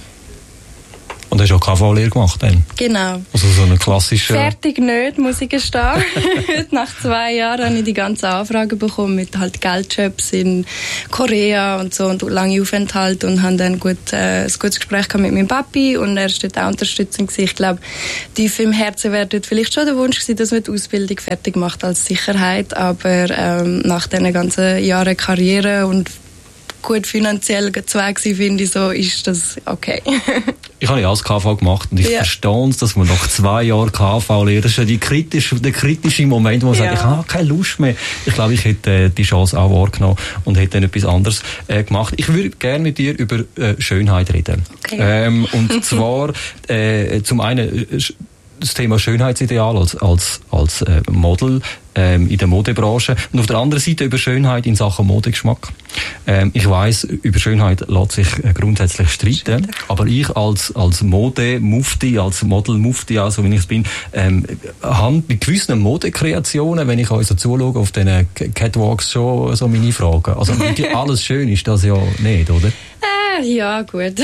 Und hast du auch K V-Lehre gemacht dann? Genau. Also so eine klassische... Fertig nicht, muss ich gestehen. Nach zwei Jahren habe ich die ganzen Anfragen bekommen mit halt Geldjobs in Korea und so und lange Aufenthalte, und habe dann gut, äh, ein gutes Gespräch gehabt mit meinem Papi, und er war dort auch unterstützend gewesen. Ich glaube, tief im Herzen wäre dort vielleicht schon der Wunsch gewesen, dass man die Ausbildung fertig macht als Sicherheit, aber ähm, nach diesen ganzen Jahren Karriere und gut finanziell zwei gewesen, finde ich, so ist das okay. Ich habe ja alles K V gemacht und ich ja. verstehe es, dass man nach zwei Jahren K V lernt. Das ist ja die kritische, der kritische Moment, wo man ja. sagt, ich habe keine Lust mehr. Ich glaube, ich hätte äh, die Chance auch wahrgenommen und hätte dann etwas anderes äh, gemacht. Ich würde gerne mit dir über äh, Schönheit reden. Okay. Ähm, und zwar äh, zum einen äh, das Thema Schönheitsideal als, als, als äh, Model ähm, in der Modebranche und auf der anderen Seite über Schönheit in Sachen Modegeschmack. Ähm, ich weiss, über Schönheit lässt sich äh, grundsätzlich streiten, aber ich als, als Mode-Mufti, als Model-Mufti, also wenn ich es bin, ähm, habe bei gewissen Modekreationen, wenn ich euch so zuschaue, auf diesen Catwalks schon so meine Fragen. Also wirklich alles schön ist das ja nicht, oder? Äh, ja, gut.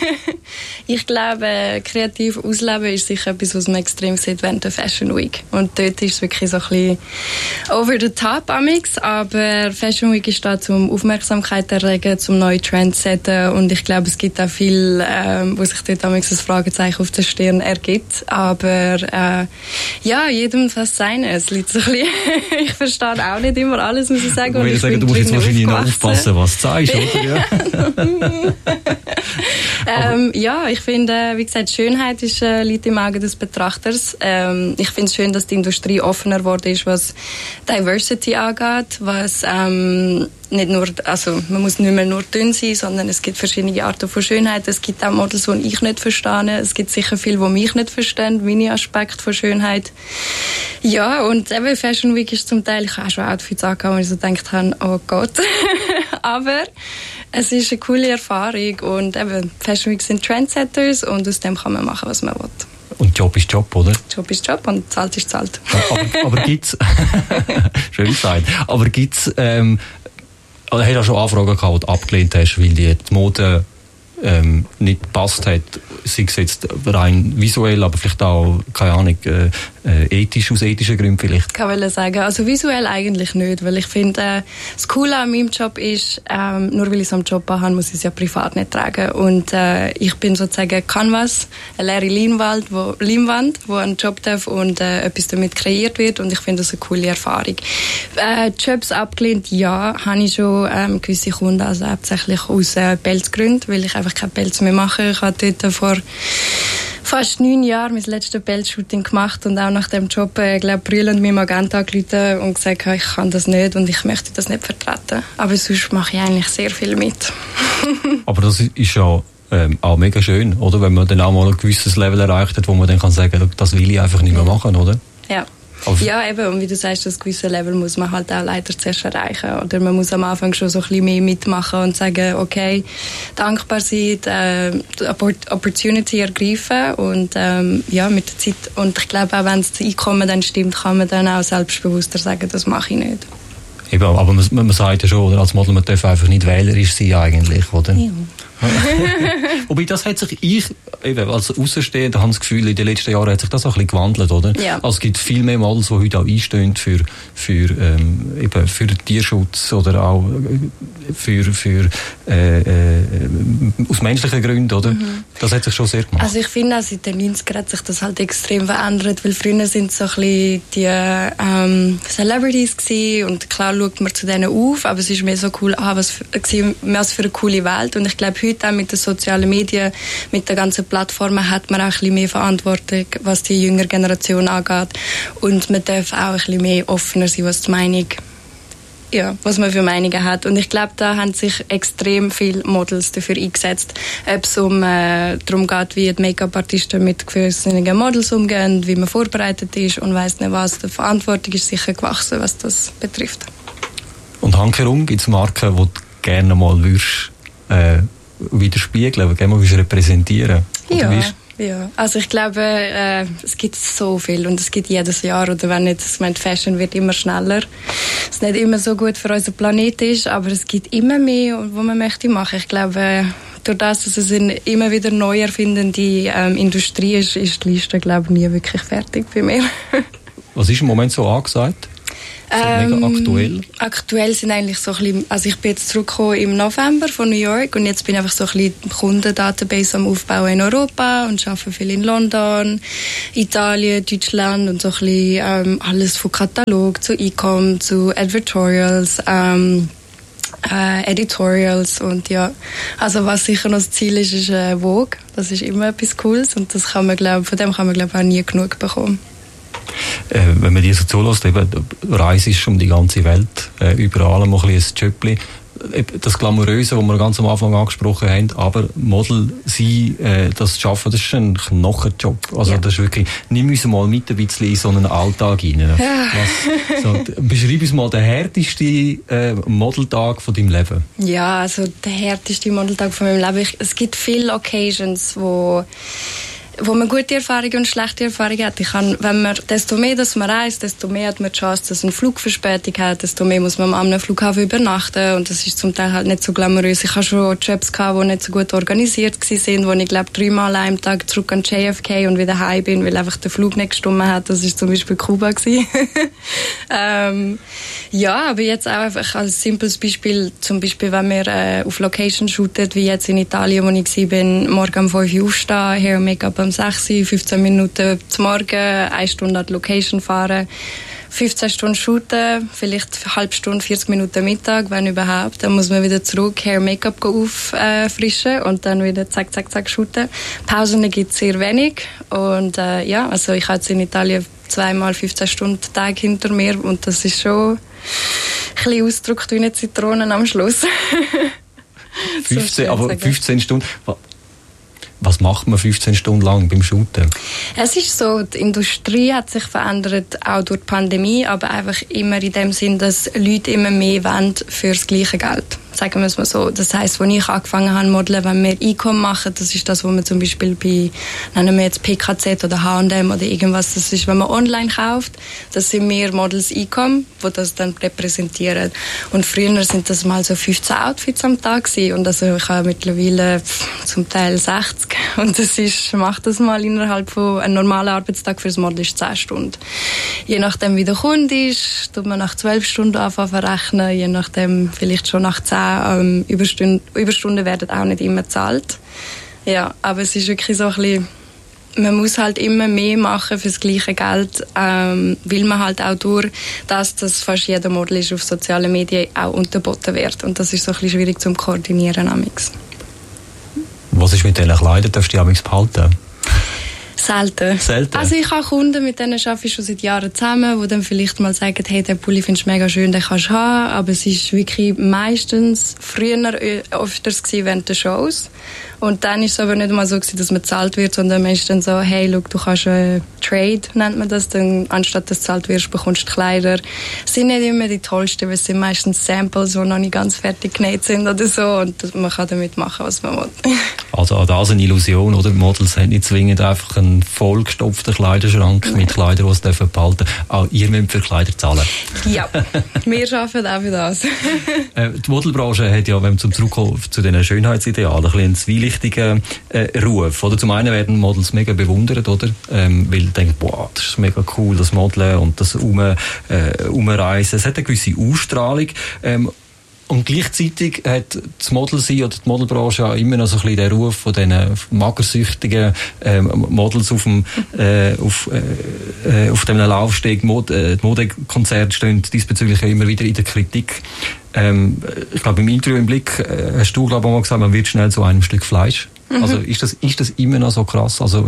Ich glaube, kreativ ausleben ist sicher etwas, was man extrem sieht während der Fashion Week. Und dort ist es wirklich so ein bisschen over the top amix, aber Fashion Week ist da, um Aufmerksamkeit zu erregen, zum neue Trends zu setzen, und ich glaube, es gibt auch viel, ähm, wo sich dort amix ein Fragezeichen auf der Stirn ergibt, aber äh, ja, jedem das Seine. Es liegt so ein bisschen ich verstehe auch nicht immer alles, muss ich sagen. Und ich sagen, du musst jetzt wahrscheinlich noch aufpassen, was du sagst, oder? Ja. ähm, ja, ich finde, wie gesagt, Schönheit ist, äh, liegt im Auge des Betrachters. Ähm, ich finde es schön, dass die Industrie offener geworden ist, was Diversity angeht, was ähm, nicht nur, also man muss nicht mehr nur dünn sein, sondern es gibt verschiedene Arten von Schönheit. Es gibt auch Models, die ich nicht verstehe. Es gibt sicher viele, die mich nicht verstehen, meine Aspekte von Schönheit. Ja, und eben Fashion Week ist zum Teil, ich habe auch schon Outfits angehabt, wo ich so gedacht habe, oh Gott. Aber es ist eine coole Erfahrung, und eben Fashion Week sind Trendsetters, und aus dem kann man machen, was man will. Und Job ist Job, oder? Job ist Job und Zahlt ist Zahlt. Aber, aber gibt's schön gesagt. Aber gibt's ähm, oder hast du auch schon Anfragen gehabt, die du abgelehnt hast, weil die Mode ähm, nicht gepasst hat, sei es jetzt rein visuell, aber vielleicht auch, keine Ahnung, äh, äh, ethisch, aus ethischen Gründen vielleicht? Ich kann sagen, also visuell eigentlich nicht, weil ich finde, äh, das Coole an meinem Job ist, ähm, nur weil ich so einen Job habe, muss ich es ja privat nicht tragen, und äh, ich bin sozusagen Canvas, eine leere Leinwand, wo, Leinwand, wo ein Job darf und äh, etwas damit kreiert wird, und ich finde das eine coole Erfahrung. Äh, Jobs abgelehnt, ja, habe ich schon ähm, gewisse Kunden, also hauptsächlich aus äh, Pelzgründen, weil ich einfach keine Pelz mehr mache. Ich habe dort vor fast neun Jahren mein letztes Pelzshooting gemacht und auch nach dem Job, äh, glaube brüllend mit Magenta angerufen und gesagt, ich kann das nicht und ich möchte das nicht vertreten. Aber sonst mache ich eigentlich sehr viel mit. Aber das ist ja ähm, auch mega schön, oder? Wenn man dann auch mal ein gewisses Level erreicht hat, wo man dann kann sagen, das will ich einfach nicht mehr machen, oder? Ja. Ja, eben, und wie du sagst, das gewisse Level muss man halt auch leider zuerst erreichen. Oder man muss am Anfang schon so ein bisschen mehr mitmachen und sagen, okay, dankbar sein, äh, die Opportunity ergreifen und ähm, ja, mit der Zeit. Und ich glaube, auch wenn das Einkommen dann stimmt, kann man dann auch selbstbewusster sagen, das mache ich nicht. Eben, aber man, man sagt ja schon, oder, als Model, man darf einfach nicht wählerisch sein eigentlich, oder? Ja. Wobei, das hat sich, ich eben als Außenstehender habe das Gefühl, in den letzten Jahren hat sich das auch ein bisschen gewandelt, oder? Ja. Also es gibt viel mehr Models, die heute auch einstehen für, für, ähm, eben für Tierschutz oder auch für, für äh, äh, aus menschlichen Gründen, oder? Mhm. Das hat sich schon sehr gemacht. Also ich finde auch seit den neunzigern hat sich das halt extrem verändert, weil früher sind so ein bisschen die ähm, Celebrities gewesen und klar schaut man zu denen auf, aber es ist mehr so cool, ah, was für, was für eine coole Welt, und ich glaube heute auch mit den sozialen Medien, mit den ganzen Plattformen hat man auch ein bisschen mehr Verantwortung, was die jüngere Generation angeht, und man darf auch ein bisschen mehr offener sein, was die Meinung ja, was man für Meinungen hat. Und ich glaube, da haben sich extrem viele Models dafür eingesetzt. Ob es um, äh, darum geht, wie die Make-up-Artisten mit gewissen Models umgehen, wie man vorbereitet ist und weiss nicht was. Die Verantwortung ist sicher gewachsen, was das betrifft. Und handherum gibt es Marken, die du gerne mal würdest, äh, widerspiegeln, gerne mal würdest repräsentieren. Ja. Ja, also ich glaube, äh, es gibt so viel und es gibt jedes Jahr, oder wenn nicht, ich meine, Fashion wird immer schneller. Es ist nicht immer so gut für unseren Planet ist, aber es gibt immer mehr, was man möchte machen. Ich glaube, durch das, dass es eine immer wieder neu erfindende ähm, Industrie ist, ist die Liste, glaube ich, nie wirklich fertig bei mir. Was ist im Moment so angesagt? So ähm, mega aktuell? Aktuell sind eigentlich so ein bisschen, also ich bin jetzt zurückgekommen im November von New York und jetzt bin ich einfach so ein bisschen Kundendatabase am Aufbauen in Europa und arbeite viel in London, Italien, Deutschland und so ein bisschen ähm, alles von Katalog zu E-Com, zu Advertorials, ähm, äh, Editorials und ja, also was sicher noch das Ziel ist, ist äh, Vogue. Das ist immer etwas Cooles und das kann man, glaub, von dem kann man glaube ich auch nie genug bekommen. Äh, wenn man die so zulässt, eben, Reise ist um die ganze Welt, äh, überall mal ein bisschen ein Jobli. Das Glamouröse, das wir ganz am Anfang angesprochen haben, aber Model sein, äh, das zu arbeiten, das ist ein Knochenjob. Also ja. Das ist wirklich, nimm uns mal mit ein bisschen in so einen Alltag rein. Ja. Was, so, beschreib uns mal den härtesten äh, Modeltag von deinem Leben. Ja, also der härteste Modeltag von meinem Leben. Ich, es gibt viele Occasions, wo wo man gute Erfahrungen und schlechte Erfahrungen hat. Ich kann, wenn man, desto mehr dass man reist, desto mehr hat man die Chance, dass ein Flugverspätung hat, desto mehr muss man am einem Flughafen übernachten und das ist zum Teil halt nicht so glamourös. Ich habe schon Jobs gehabt, die nicht so gut organisiert waren, wo ich glaube dreimal an einem Tag zurück an J F K und wieder heim bin, weil einfach der Flug nicht gestimmt hat. Das ist zum Beispiel Kuba gewesen. ähm, ja, aber jetzt auch einfach als simples Beispiel, zum Beispiel wenn wir äh, auf Location shooten, wie jetzt in Italien, wo ich war, bin, morgen um fünf Uhr aufstehen, Hair und Make-up um sechs Uhr, fünfzehn Minuten zum Morgen, eine Stunde an die Location fahren, fünfzehn Stunden shooten, vielleicht eine halbe Stunde, vierzig Minuten Mittag, wenn überhaupt. Dann muss man wieder zurück, Hair, Make-up auffrischen und dann wieder zack, zack, zack shooten. Pausen gibt es sehr wenig und äh, ja, also ich habe jetzt in Italien zweimal fünfzehn Stunden Tag hinter mir und das ist schon ein bisschen ausgedrückt wie eine Zitrone am Schluss. fünfzehn, aber fünfzehn Stunden... Was macht man fünfzehn Stunden lang beim Shooten? Es ist so, die Industrie hat sich verändert, auch durch die Pandemie, aber einfach immer in dem Sinn, dass Leute immer mehr wollen für das gleiche Geld. Sagen wir es mal so. Das heisst, als ich angefangen habe modeln, wenn wir E-Com machen, das ist das, was man zum Beispiel bei, nennen wir jetzt P K Z oder H und M oder irgendwas, das ist, wenn man online kauft, das sind wir Models E-Com, die das dann repräsentieren. Und früher sind das mal so fünfzehn Outfits am Tag gewesen. Und also ich habe mittlerweile zum Teil sechzig. Und das ist, macht das mal innerhalb von einem normalen Arbeitstag für das Model ist zehn Stunden. Je nachdem, wie der Kunde ist, tut man nach zwölf Stunden anfangen verrechnen, je nachdem vielleicht schon nach zehn. Ähm, Überstunden, Überstunden werden auch nicht immer gezahlt. Ja, aber es ist wirklich so ein bisschen, man muss halt immer mehr machen für das gleiche Geld, ähm, weil man halt auch durch das, dass fast jeder Model ist auf sozialen Medien auch unterboten wird. Und das ist so ein bisschen schwierig zum Koordinieren amix. Was ist mit diesen Kleidern? Darfst du die amix behalten? Selten. Selten. Also ich habe Kunden, mit denen arbeite ich schon seit Jahren zusammen, die dann vielleicht mal sagen, hey, den Pulli findest du mega schön, den kannst du haben. Aber es ist wirklich meistens früher öfters gewesen während der Shows. Und dann ist es aber nicht mal so gewesen, dass man bezahlt wird, sondern man ist dann so, hey, look, du kannst äh, Trade, nennt man das, dann anstatt dass du bezahlt wirst, bekommst du Kleider. Es sind nicht immer die tollsten, weil es sind meistens Samples, die noch nicht ganz fertig genäht sind oder so und man kann damit machen, was man will. Also das ist eine Illusion, oder? Models haben nicht zwingend einfach einen vollgestopften Kleiderschrank mit Kleidern, die sie behalten dürfen. Auch ihr müsst für Kleider zahlen. Ja, wir arbeiten auch für das. äh, die Modelbranche hat ja, wenn wir zum zurückkommen zu diesen Schönheitsidealen, ein bisschen einen zwielichtigen äh, Ruf. Oder? Zum einen werden Models mega bewundert, oder? Ähm, weil sie denken, boah, das ist mega cool, das Modeln und das um, äh, Umreisen. Es hat eine gewisse Ausstrahlung. Ähm, Und gleichzeitig hat das Modelsein oder die Modelbranche ja immer noch so ein bisschen den Ruf von diesen magersüchtigen ähm, Models auf dem, äh, auf, äh, auf dem Laufsteg. Mod, äh, die Modekonzerte stehen diesbezüglich ja immer wieder in der Kritik. Ähm, ich glaube, im Interview im Blick äh, hast du, glaube ich, mal gesagt, man wird schnell zu einem Stück Fleisch. Mhm. Also ist das, ist das immer noch so krass? Also,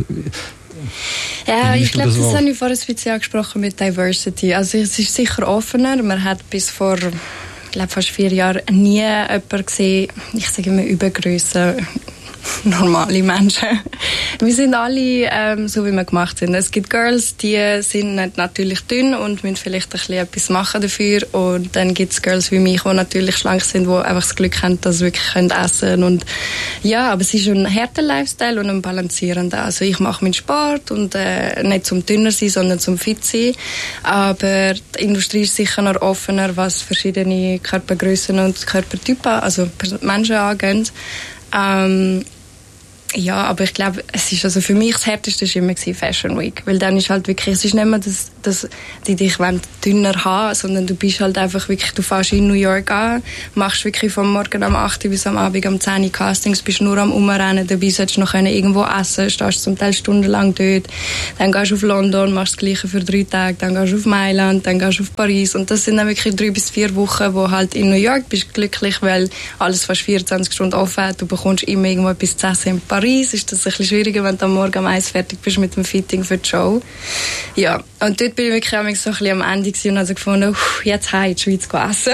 ja, ich glaube, das, das habe ich vorhin ein bisschen angesprochen mit Diversity. Also es ist sicher offener. Man hat bis vor glaube fast vier Jahren nie jemanden gesehen, ich sage immer Übergröße, normale Menschen. Wir sind alle ähm, so, wie wir gemacht sind. Es gibt Girls, die sind natürlich dünn und müssen vielleicht ein bisschen etwas machen dafür. Und dann gibt es Girls wie mich, die natürlich schlank sind, die einfach das Glück haben, dass sie wirklich können essen können. Ja, aber es ist ein harter Lifestyle und ein balancierender. Also ich mache meinen Sport und äh, nicht zum dünner sein, sondern zum fit sein. Aber die Industrie ist sicher noch offener, was verschiedene Körpergrössen und Körpertypen, also Menschen angeht. Ähm, Ja, aber ich glaube, es ist also für mich das Härteste war immer Fashion Week, weil dann ist halt wirklich, es ist nicht mehr, dass, dass die dich dünner haben, sondern du bist halt einfach wirklich, du fährst in New York an, machst wirklich vom Morgen am acht bis am Abend am zehn Uhr Castings, bist nur am Umrennen, dabei solltest du noch irgendwo essen, stehst zum Teil stundenlang dort, dann gehst du auf London, machst das Gleiche für drei Tage, dann gehst du auf Mailand, dann gehst du auf Paris und das sind dann wirklich drei bis vier Wochen, wo halt in New York bist glücklich, weil alles fast vierundzwanzig Stunden offen hat, du bekommst immer irgendwo etwas zu essen in Paris. Ist das ein bisschen schwieriger, wenn du am Morgen um eins fertig bist mit dem Fitting für die Show. Ja, und dort bin ich wirklich so ein bisschen am Ende und habe gefunden, jetzt heim in die Schweiz essen.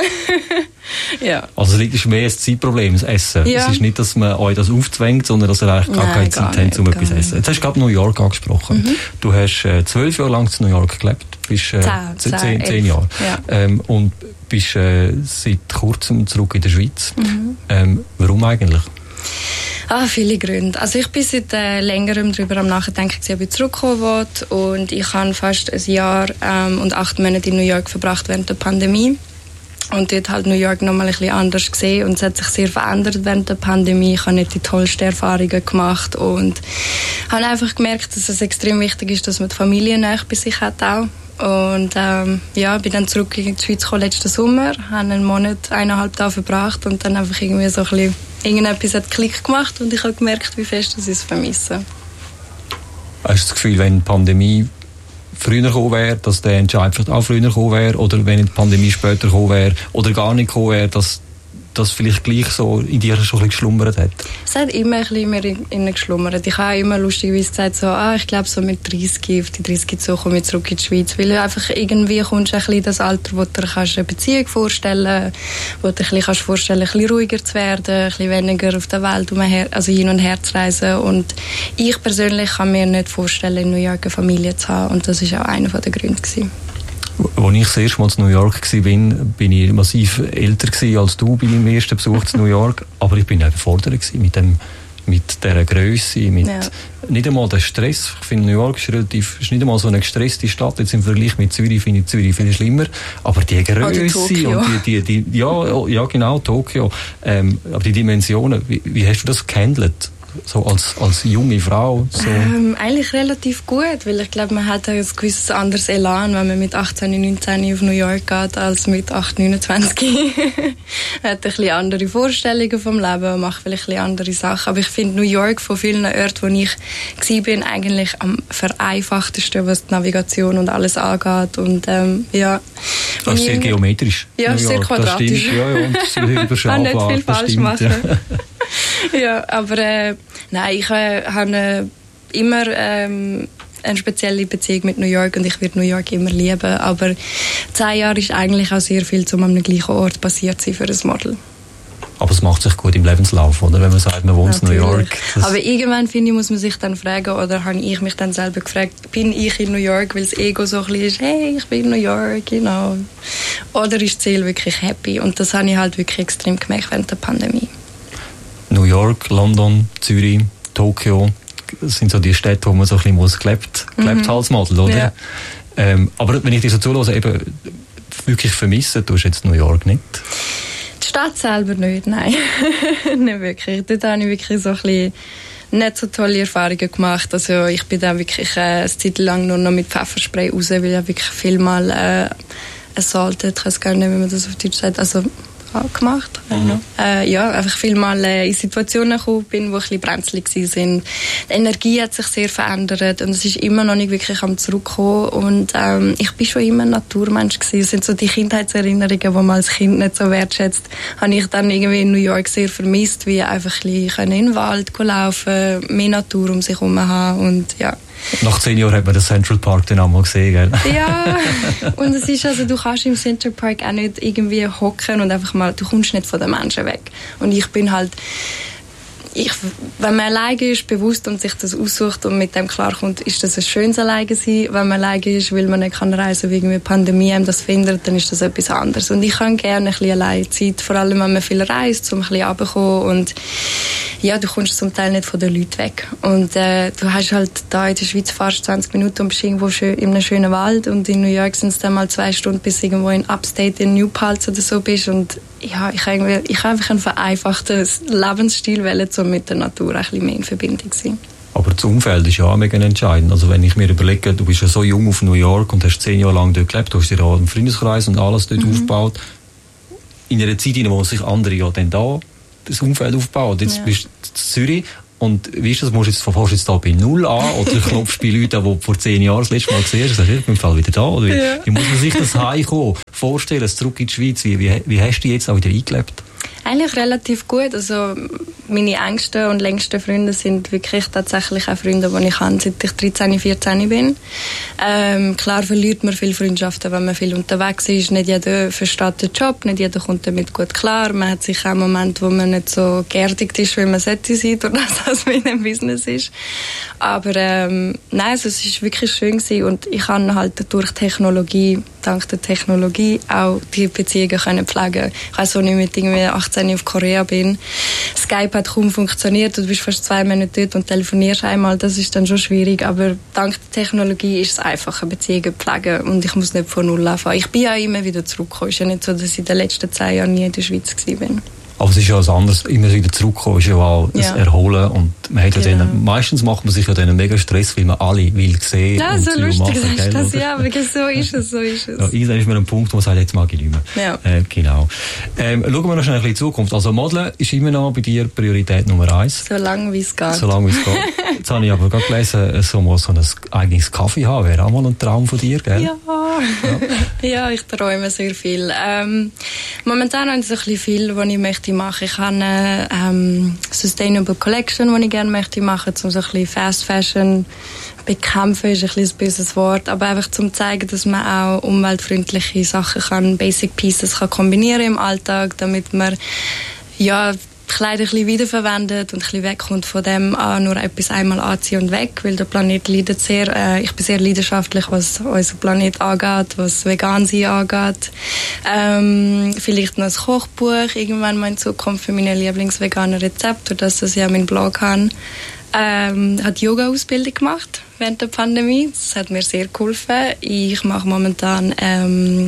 Ja. Also es ist mehr ein Zeitproblem, das Essen. Ja. Es ist nicht, dass man euch das aufzwängt, sondern dass ihr eigentlich gar Nein, keine Zeit habt, um etwas zu essen. Jetzt hast du gerade New York angesprochen. Mhm. Du hast äh, zwölf Jahre lang in New York gelebt. Bist, äh, zehn, zehn, zehn Jahre. Ja. Ähm, und bist äh, seit kurzem zurück in der Schweiz. Mhm. Ähm, warum eigentlich? Ah, viele Gründe. Also ich bin seit äh, längerem darüber am Nachdenken, ob ich zurückkommen will. Und ich habe fast ein Jahr ähm, und acht Monate in New York verbracht während der Pandemie. Und dort halt New York nochmal ein bisschen anders gesehen. Und es hat sich sehr verändert während der Pandemie. Ich habe nicht die tollsten Erfahrungen gemacht. Und habe einfach gemerkt, dass es extrem wichtig ist, dass man die Familie nahe bei sich hat auch. Und ähm, ja, bin dann zurück in die Schweiz gekommen letzten Sommer, habe einen Monat, eineinhalb Tage verbracht und dann einfach irgendwie so ein bisschen, irgendetwas hat Klick gemacht und ich habe gemerkt, wie fest ich es vermisse. Hast du das Gefühl, wenn die Pandemie früher gekommen wäre, dass der Entscheid vielleicht auch früher gekommen wäre, oder wenn die Pandemie später gekommen wäre oder gar nicht gekommen wäre, dass das vielleicht gleich so in dir schon ein bisschen geschlummert hat? Es hat immer ein bisschen mehr in innen geschlummert. Ich habe auch immer lustigerweise gesagt, so, ah, ich glaube so mit dreißig, auf die dreißig so komme ich zurück in die Schweiz, weil einfach irgendwie kommst du ein bisschen in das Alter, wo du dir eine Beziehung vorstellen kannst, wo du dir ein bisschen vorstellen kannst, ein bisschen ruhiger zu werden, ein bisschen weniger auf der Welt umher, also hin und her zu reisen. Und ich persönlich kann mir nicht vorstellen, in New York eine Familie zu haben, und das war auch einer der Gründe gewesen. Als ich das erste Mal in New York war, bin, bin ich massiv älter als du bei meinem ersten Besuch in New York. Aber ich bin überfordert mit, dem, mit dieser Grösse, mit ja. nicht einmal dem Stress. Ich finde, New York ist, relativ, ist nicht einmal so eine gestresste Stadt. Jetzt im Vergleich mit Zürich finde ich Zürich viel schlimmer. Aber die Grösse und die, die, die, ja, ja, genau, Tokio. Ähm, aber die Dimensionen, wie, wie hast du das gehandelt? So als, als junge Frau? So. Ähm, eigentlich relativ gut, weil ich glaube, man hat ein gewisses anderes Elan, wenn man mit achtzehn, neunzehn auf New York geht, als mit acht, neunundzwanzig. Man hat ein bisschen andere Vorstellungen vom Leben, macht vielleicht ein bisschen andere Sachen. Aber ich finde New York von vielen Orten, wo ich war, eigentlich am vereinfachtesten, was die Navigation und alles angeht. Und, ähm, ja. Das ist sehr geometrisch. Ja, sehr quadratisch. Ja, ja, und sehr überschaubar. Kann nicht viel falsch stimmt, machen. Ja. Ja, aber äh, nein, ich äh, habe äh, immer ähm, eine spezielle Beziehung mit New York und ich werde New York immer lieben. Aber zehn Jahre ist eigentlich auch sehr viel, um an einem gleichen Ort passiert zu sein für ein Model. Aber es macht sich gut im Lebenslauf, oder? Wenn man sagt, man wohnt in New York. Aber irgendwann, finde ich, muss man sich dann fragen, oder habe ich mich dann selber gefragt, bin ich in New York, weil das Ego so ein bisschen ist, hey, ich bin in New York, genau. Oder ist das Ziel wirklich happy? Und das habe ich halt wirklich extrem gemerkt während der Pandemie. New York, London, Zürich, Tokio, das sind so die Städte, wo man so ein bisschen muss gelebt, gelebt mhm. als Model, oder? Ja. Ähm, aber wenn ich dir so zuhöre, eben wirklich vermissen, tust du jetzt New York nicht? Die Stadt selber nicht, nein. Nicht wirklich. Dort habe ich wirklich so ein bisschen nicht so tolle Erfahrungen gemacht. Also ich bin dann wirklich äh, eine Zeit lang nur noch mit Pfefferspray raus, weil ich wirklich viel mal äh, assaulted, ich weiß gar nicht, wie man das auf Deutsch sagt, also gemacht. Mhm. Äh, ja, einfach viel mal äh, in Situationen gekommen bin, wo ein bisschen brenzlig waren. Die Energie hat sich sehr verändert und es ist immer noch nicht wirklich am Zurückkommen. Und ähm, ich bin schon immer ein Naturmensch gewesen. Das sind so die Kindheitserinnerungen, die man als Kind nicht so wertschätzt, habe ich dann irgendwie in New York sehr vermisst, wie einfach ein bisschen in den Wald laufen, mehr Natur um sich herum haben und ja. Nach zehn Jahren hat man den Central Park dann auch mal gesehen, gell? Ja, und es ist also, du kannst im Central Park auch nicht irgendwie hocken und einfach mal, du kommst nicht von den Menschen weg. Und ich bin halt, ich, wenn man alleine ist, bewusst und sich das aussucht und mit dem klarkommt, ist das ein schönes Alleine sein. Wenn man alleine ist, weil man nicht kann reisen, wegen der Pandemie einem das findet, dann ist das etwas anderes. Und ich kann gerne ein bisschen alleine Zeit, vor allem wenn man viel reist, um ein bisschen runterzukommen. Und ja, du kommst zum Teil nicht von den Leuten weg. Und äh, du hast halt da in der Schweiz fast zwanzig Minuten und bist irgendwo schön, in einem schönen Wald. Und in New York sind es dann mal zwei Stunden, bis du irgendwo in Upstate, in New Paltz oder so bist. Und ja, ich habe ich einfach einen vereinfachten Lebensstil wählen, um mit der Natur ein bisschen mehr in Verbindung zu sein. Aber das Umfeld ist ja auch mega entscheidend. Also wenn ich mir überlege, du bist ja so jung auf New York und hast zehn Jahre lang dort gelebt, du hast dir auch einen Freundeskreis und alles dort mhm. aufgebaut. In einer Zeit, in der sich andere ja dann da das Umfeld aufbaut. Jetzt ja. bist du in Zürich und wie ist das, musst du jetzt, fährst du jetzt da bei Null an oder klopfst bei Leuten, die du vor zehn Jahren das letzte Mal gesehen hast, und sagst, ich bin im Fall wieder da. Oder wie, ja. wie muss man sich das Heimkommen vorstellen, zurück in die Schweiz? Wie, wie, wie hast du jetzt auch wieder eingelebt? Eigentlich relativ gut. Also meine engsten und längsten Freunde sind wirklich tatsächlich auch Freunde, die ich habe, seit ich dreizehn, vierzehn bin. Ähm, klar verliert man viele Freundschaften, wenn man viel unterwegs ist. Nicht jeder versteht den Job, nicht jeder kommt damit gut klar. Man hat sicher auch Momente, wo man nicht so geerdigt ist, wie man sollte sein, durch das, was man in einem Business ist. Aber ähm, nein, also, es war wirklich schön gewesen. Und ich kann halt durch Technologie, dank der Technologie, auch die Beziehungen können pflegen. Ich weiss, als ich mit irgendwie achtzehn auf Korea bin, Skype hat kaum funktioniert, du bist fast zwei Monate dort und telefonierst einmal, das ist dann schon schwierig, aber dank der Technologie ist es einfacher, Beziehungen zu pflegen und ich muss nicht von Null anfangen. Ich bin ja immer wieder zurückgekommen, es ist ja nicht so, dass ich in den letzten zehn Jahren nie in der Schweiz war. Aber es ist ja was anderes, immer wieder zurückkommen, ist ja auch das ja. Erholen und man hat ja genau. dann, meistens macht man sich ja dann einen mega Stress, weil man alle will sehen ja, und so lustig machen, ist das, ja, aber so ist es, so ist es. Ja, irgendwann ist man ein Punkt, wo man sagt, jetzt mag ich nicht mehr. Ja. Äh, genau. Ähm, schauen wir noch schnell in die Zukunft. Also Modeln ist immer noch bei dir Priorität Nummer eins. So lange wie es geht. So lange wie es geht. Jetzt habe ich aber gerade gelesen, so mal so ein eigenes Kaffee haben, wäre auch mal ein Traum von dir, gell? Ja, ja. ja ich träume sehr viel. Ähm, momentan habe ich so ein bisschen viel, was ich möchte machen. Ich habe eine ähm, Sustainable Collection, die ich gerne möchte machen, um so ein bisschen Fast Fashion bekämpfen, ist ein bisschen ein böses Wort, aber einfach zum zeigen, dass man auch umweltfreundliche Sachen kann, Basic Pieces kann kombinieren im Alltag, damit man ja Kleider ein bisschen wiederverwendet und ein bisschen wegkommt von dem, ah, nur etwas einmal anziehen und weg, weil der Planet leidet sehr. Äh, ich bin sehr leidenschaftlich, was unseren Planet angeht, was Vegan-Sein angeht. Ähm, vielleicht noch ein Kochbuch, irgendwann mal in Zukunft für meine Lieblingsveganen Rezepte, dass das ja meinen Blog habe. Ähm, hat Yoga-Ausbildung gemacht während der Pandemie. Das hat mir sehr geholfen. Ich mache momentan ähm,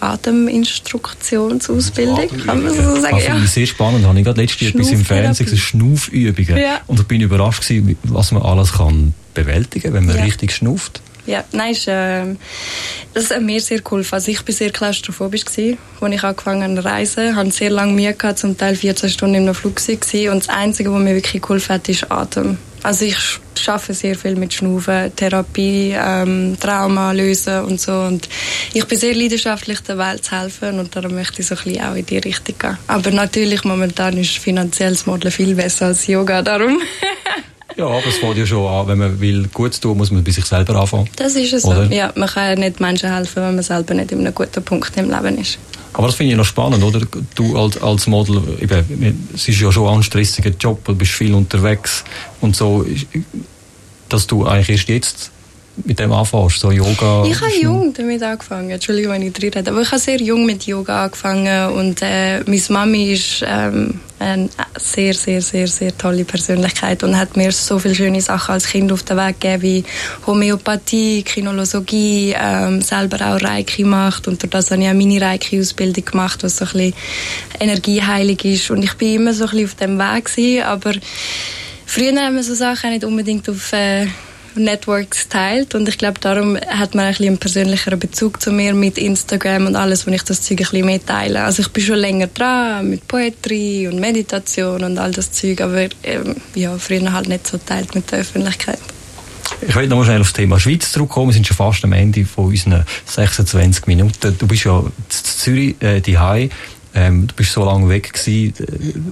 Ateminstruktionsausbildung, kann man so sagen. Das finde ich sehr spannend. Ich habe gerade letztes etwas im Fernsehen gesehen, Schnufübungen. Ja. Und ich bin überrascht gewesen, was man alles kann bewältigen, wenn man ja. richtig schnauft. Ja, nein, ist, äh, das hat mir sehr geholfen. Also ich war sehr klaustrophobisch gewesen, als ich angefangen habe zu reisen. Ich hatte sehr lange Mühe gehabt, zum Teil vierzehn Stunden in einem Flug gewesen. Und das Einzige, was mir wirklich geholfen hat, ist Atem. Also ich arbeite sehr viel mit Schnaufen, Therapie, ähm, Trauma lösen und so. Und ich bin sehr leidenschaftlich, der Welt zu helfen und darum möchte ich so ein bisschen auch in die Richtung gehen. Aber natürlich, momentan ist finanzielles Modeln viel besser als Yoga, darum... Ja, aber es fängt ja schon an, wenn man will Gutes tun, muss man bei sich selber anfangen. Das ist es so. Oder? Ja, man kann ja nicht Menschen helfen, wenn man selber nicht in einem guten Punkt im Leben ist. Aber das finde ich noch spannend, oder? Du als, als Model, eben, es ist ja schon ein stressiger Job, du bist viel unterwegs und so, dass du eigentlich erst jetzt mit dem anfängst, so Yoga? Ich habe jung damit angefangen, Entschuldigung, wenn ich drin rede, aber ich habe sehr jung mit Yoga angefangen und äh, meine Mami ist ähm, eine sehr, sehr, sehr, sehr tolle Persönlichkeit und hat mir so viele schöne Sachen als Kind auf den Weg gegeben, wie Homöopathie, Kinologie, ähm, selber auch Reiki gemacht und durch das habe ich auch meine Reiki-Ausbildung gemacht, was so ein bisschen energieheilig ist und ich bin immer so ein bisschen auf dem Weg gewesen, aber früher haben wir so Sachen nicht unbedingt auf äh, Networks teilt und ich glaube, darum hat man ein bisschen einen persönlicheren Bezug zu mir mit Instagram und alles, wo ich das Zeug ein bisschen mehr teile. Also ich bin schon länger dran mit Poetry und Meditation und all das Zeug, aber ähm, ja, früher halt nicht so teilt mit der Öffentlichkeit. Ich will noch mal schnell auf das Thema Schweiz zurückkommen. Wir sind schon fast am Ende von unseren sechsundzwanzig Minuten. Du bist ja in Zürich, äh, daheim. Ähm, du bist so lange weg gewesen.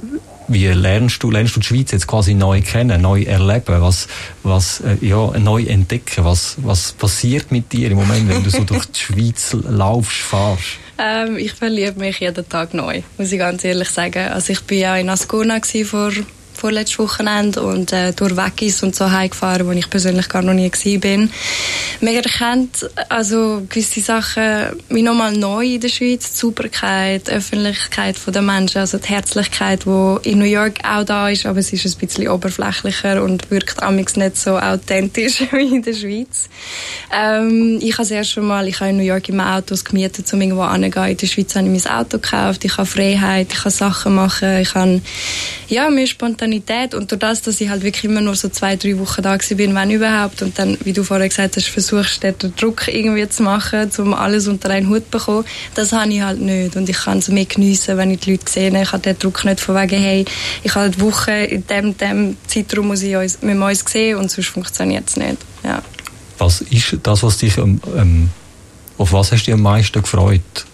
wie lernst du, lernst du die Schweiz jetzt quasi neu kennen, neu erleben, was, was, äh, ja, neu entdecken, was, was passiert mit dir im Moment, wenn du so durch die Schweiz laufst, fahrst? Ähm, ich verliebe mich jeden Tag neu, muss ich ganz ehrlich sagen. Also ich war ja in Ascona vor vorletztes Wochenende und äh, durch Weggis und so heimgefahren, wo ich persönlich gar noch nie gewesen bin. Man erkennt also gewisse Sachen wie nochmal neu in der Schweiz, die Sauberkeit, die Öffentlichkeit der Menschen, also die Herzlichkeit, die in New York auch da ist, aber es ist ein bisschen oberflächlicher und wirkt amigs nicht so authentisch wie in der Schweiz. Ähm, ich habe das erste Mal, ich habe in New York immer Autos gemietet, um irgendwo hinzugehen. In der Schweiz habe ich mein Auto gekauft, ich habe Freiheit, ich kann Sachen machen, ich kann ja, mehr spontan und durch das, dass ich halt wirklich immer nur so zwei, drei Wochen da bin, wenn überhaupt, und dann, wie du vorher gesagt hast, versuchst, den Druck irgendwie zu machen, um alles unter einen Hut zu bekommen, das habe ich halt nicht. Und ich kann es mehr geniessen, wenn ich die Leute sehe. Ich habe den Druck nicht von wegen, hey, ich habe die Woche in dem, dem Zeitraum muss ich uns, mit uns sehen und sonst funktioniert es nicht. Ja. Was ist das, was dich, ähm, auf was hast du dich am meisten gefreut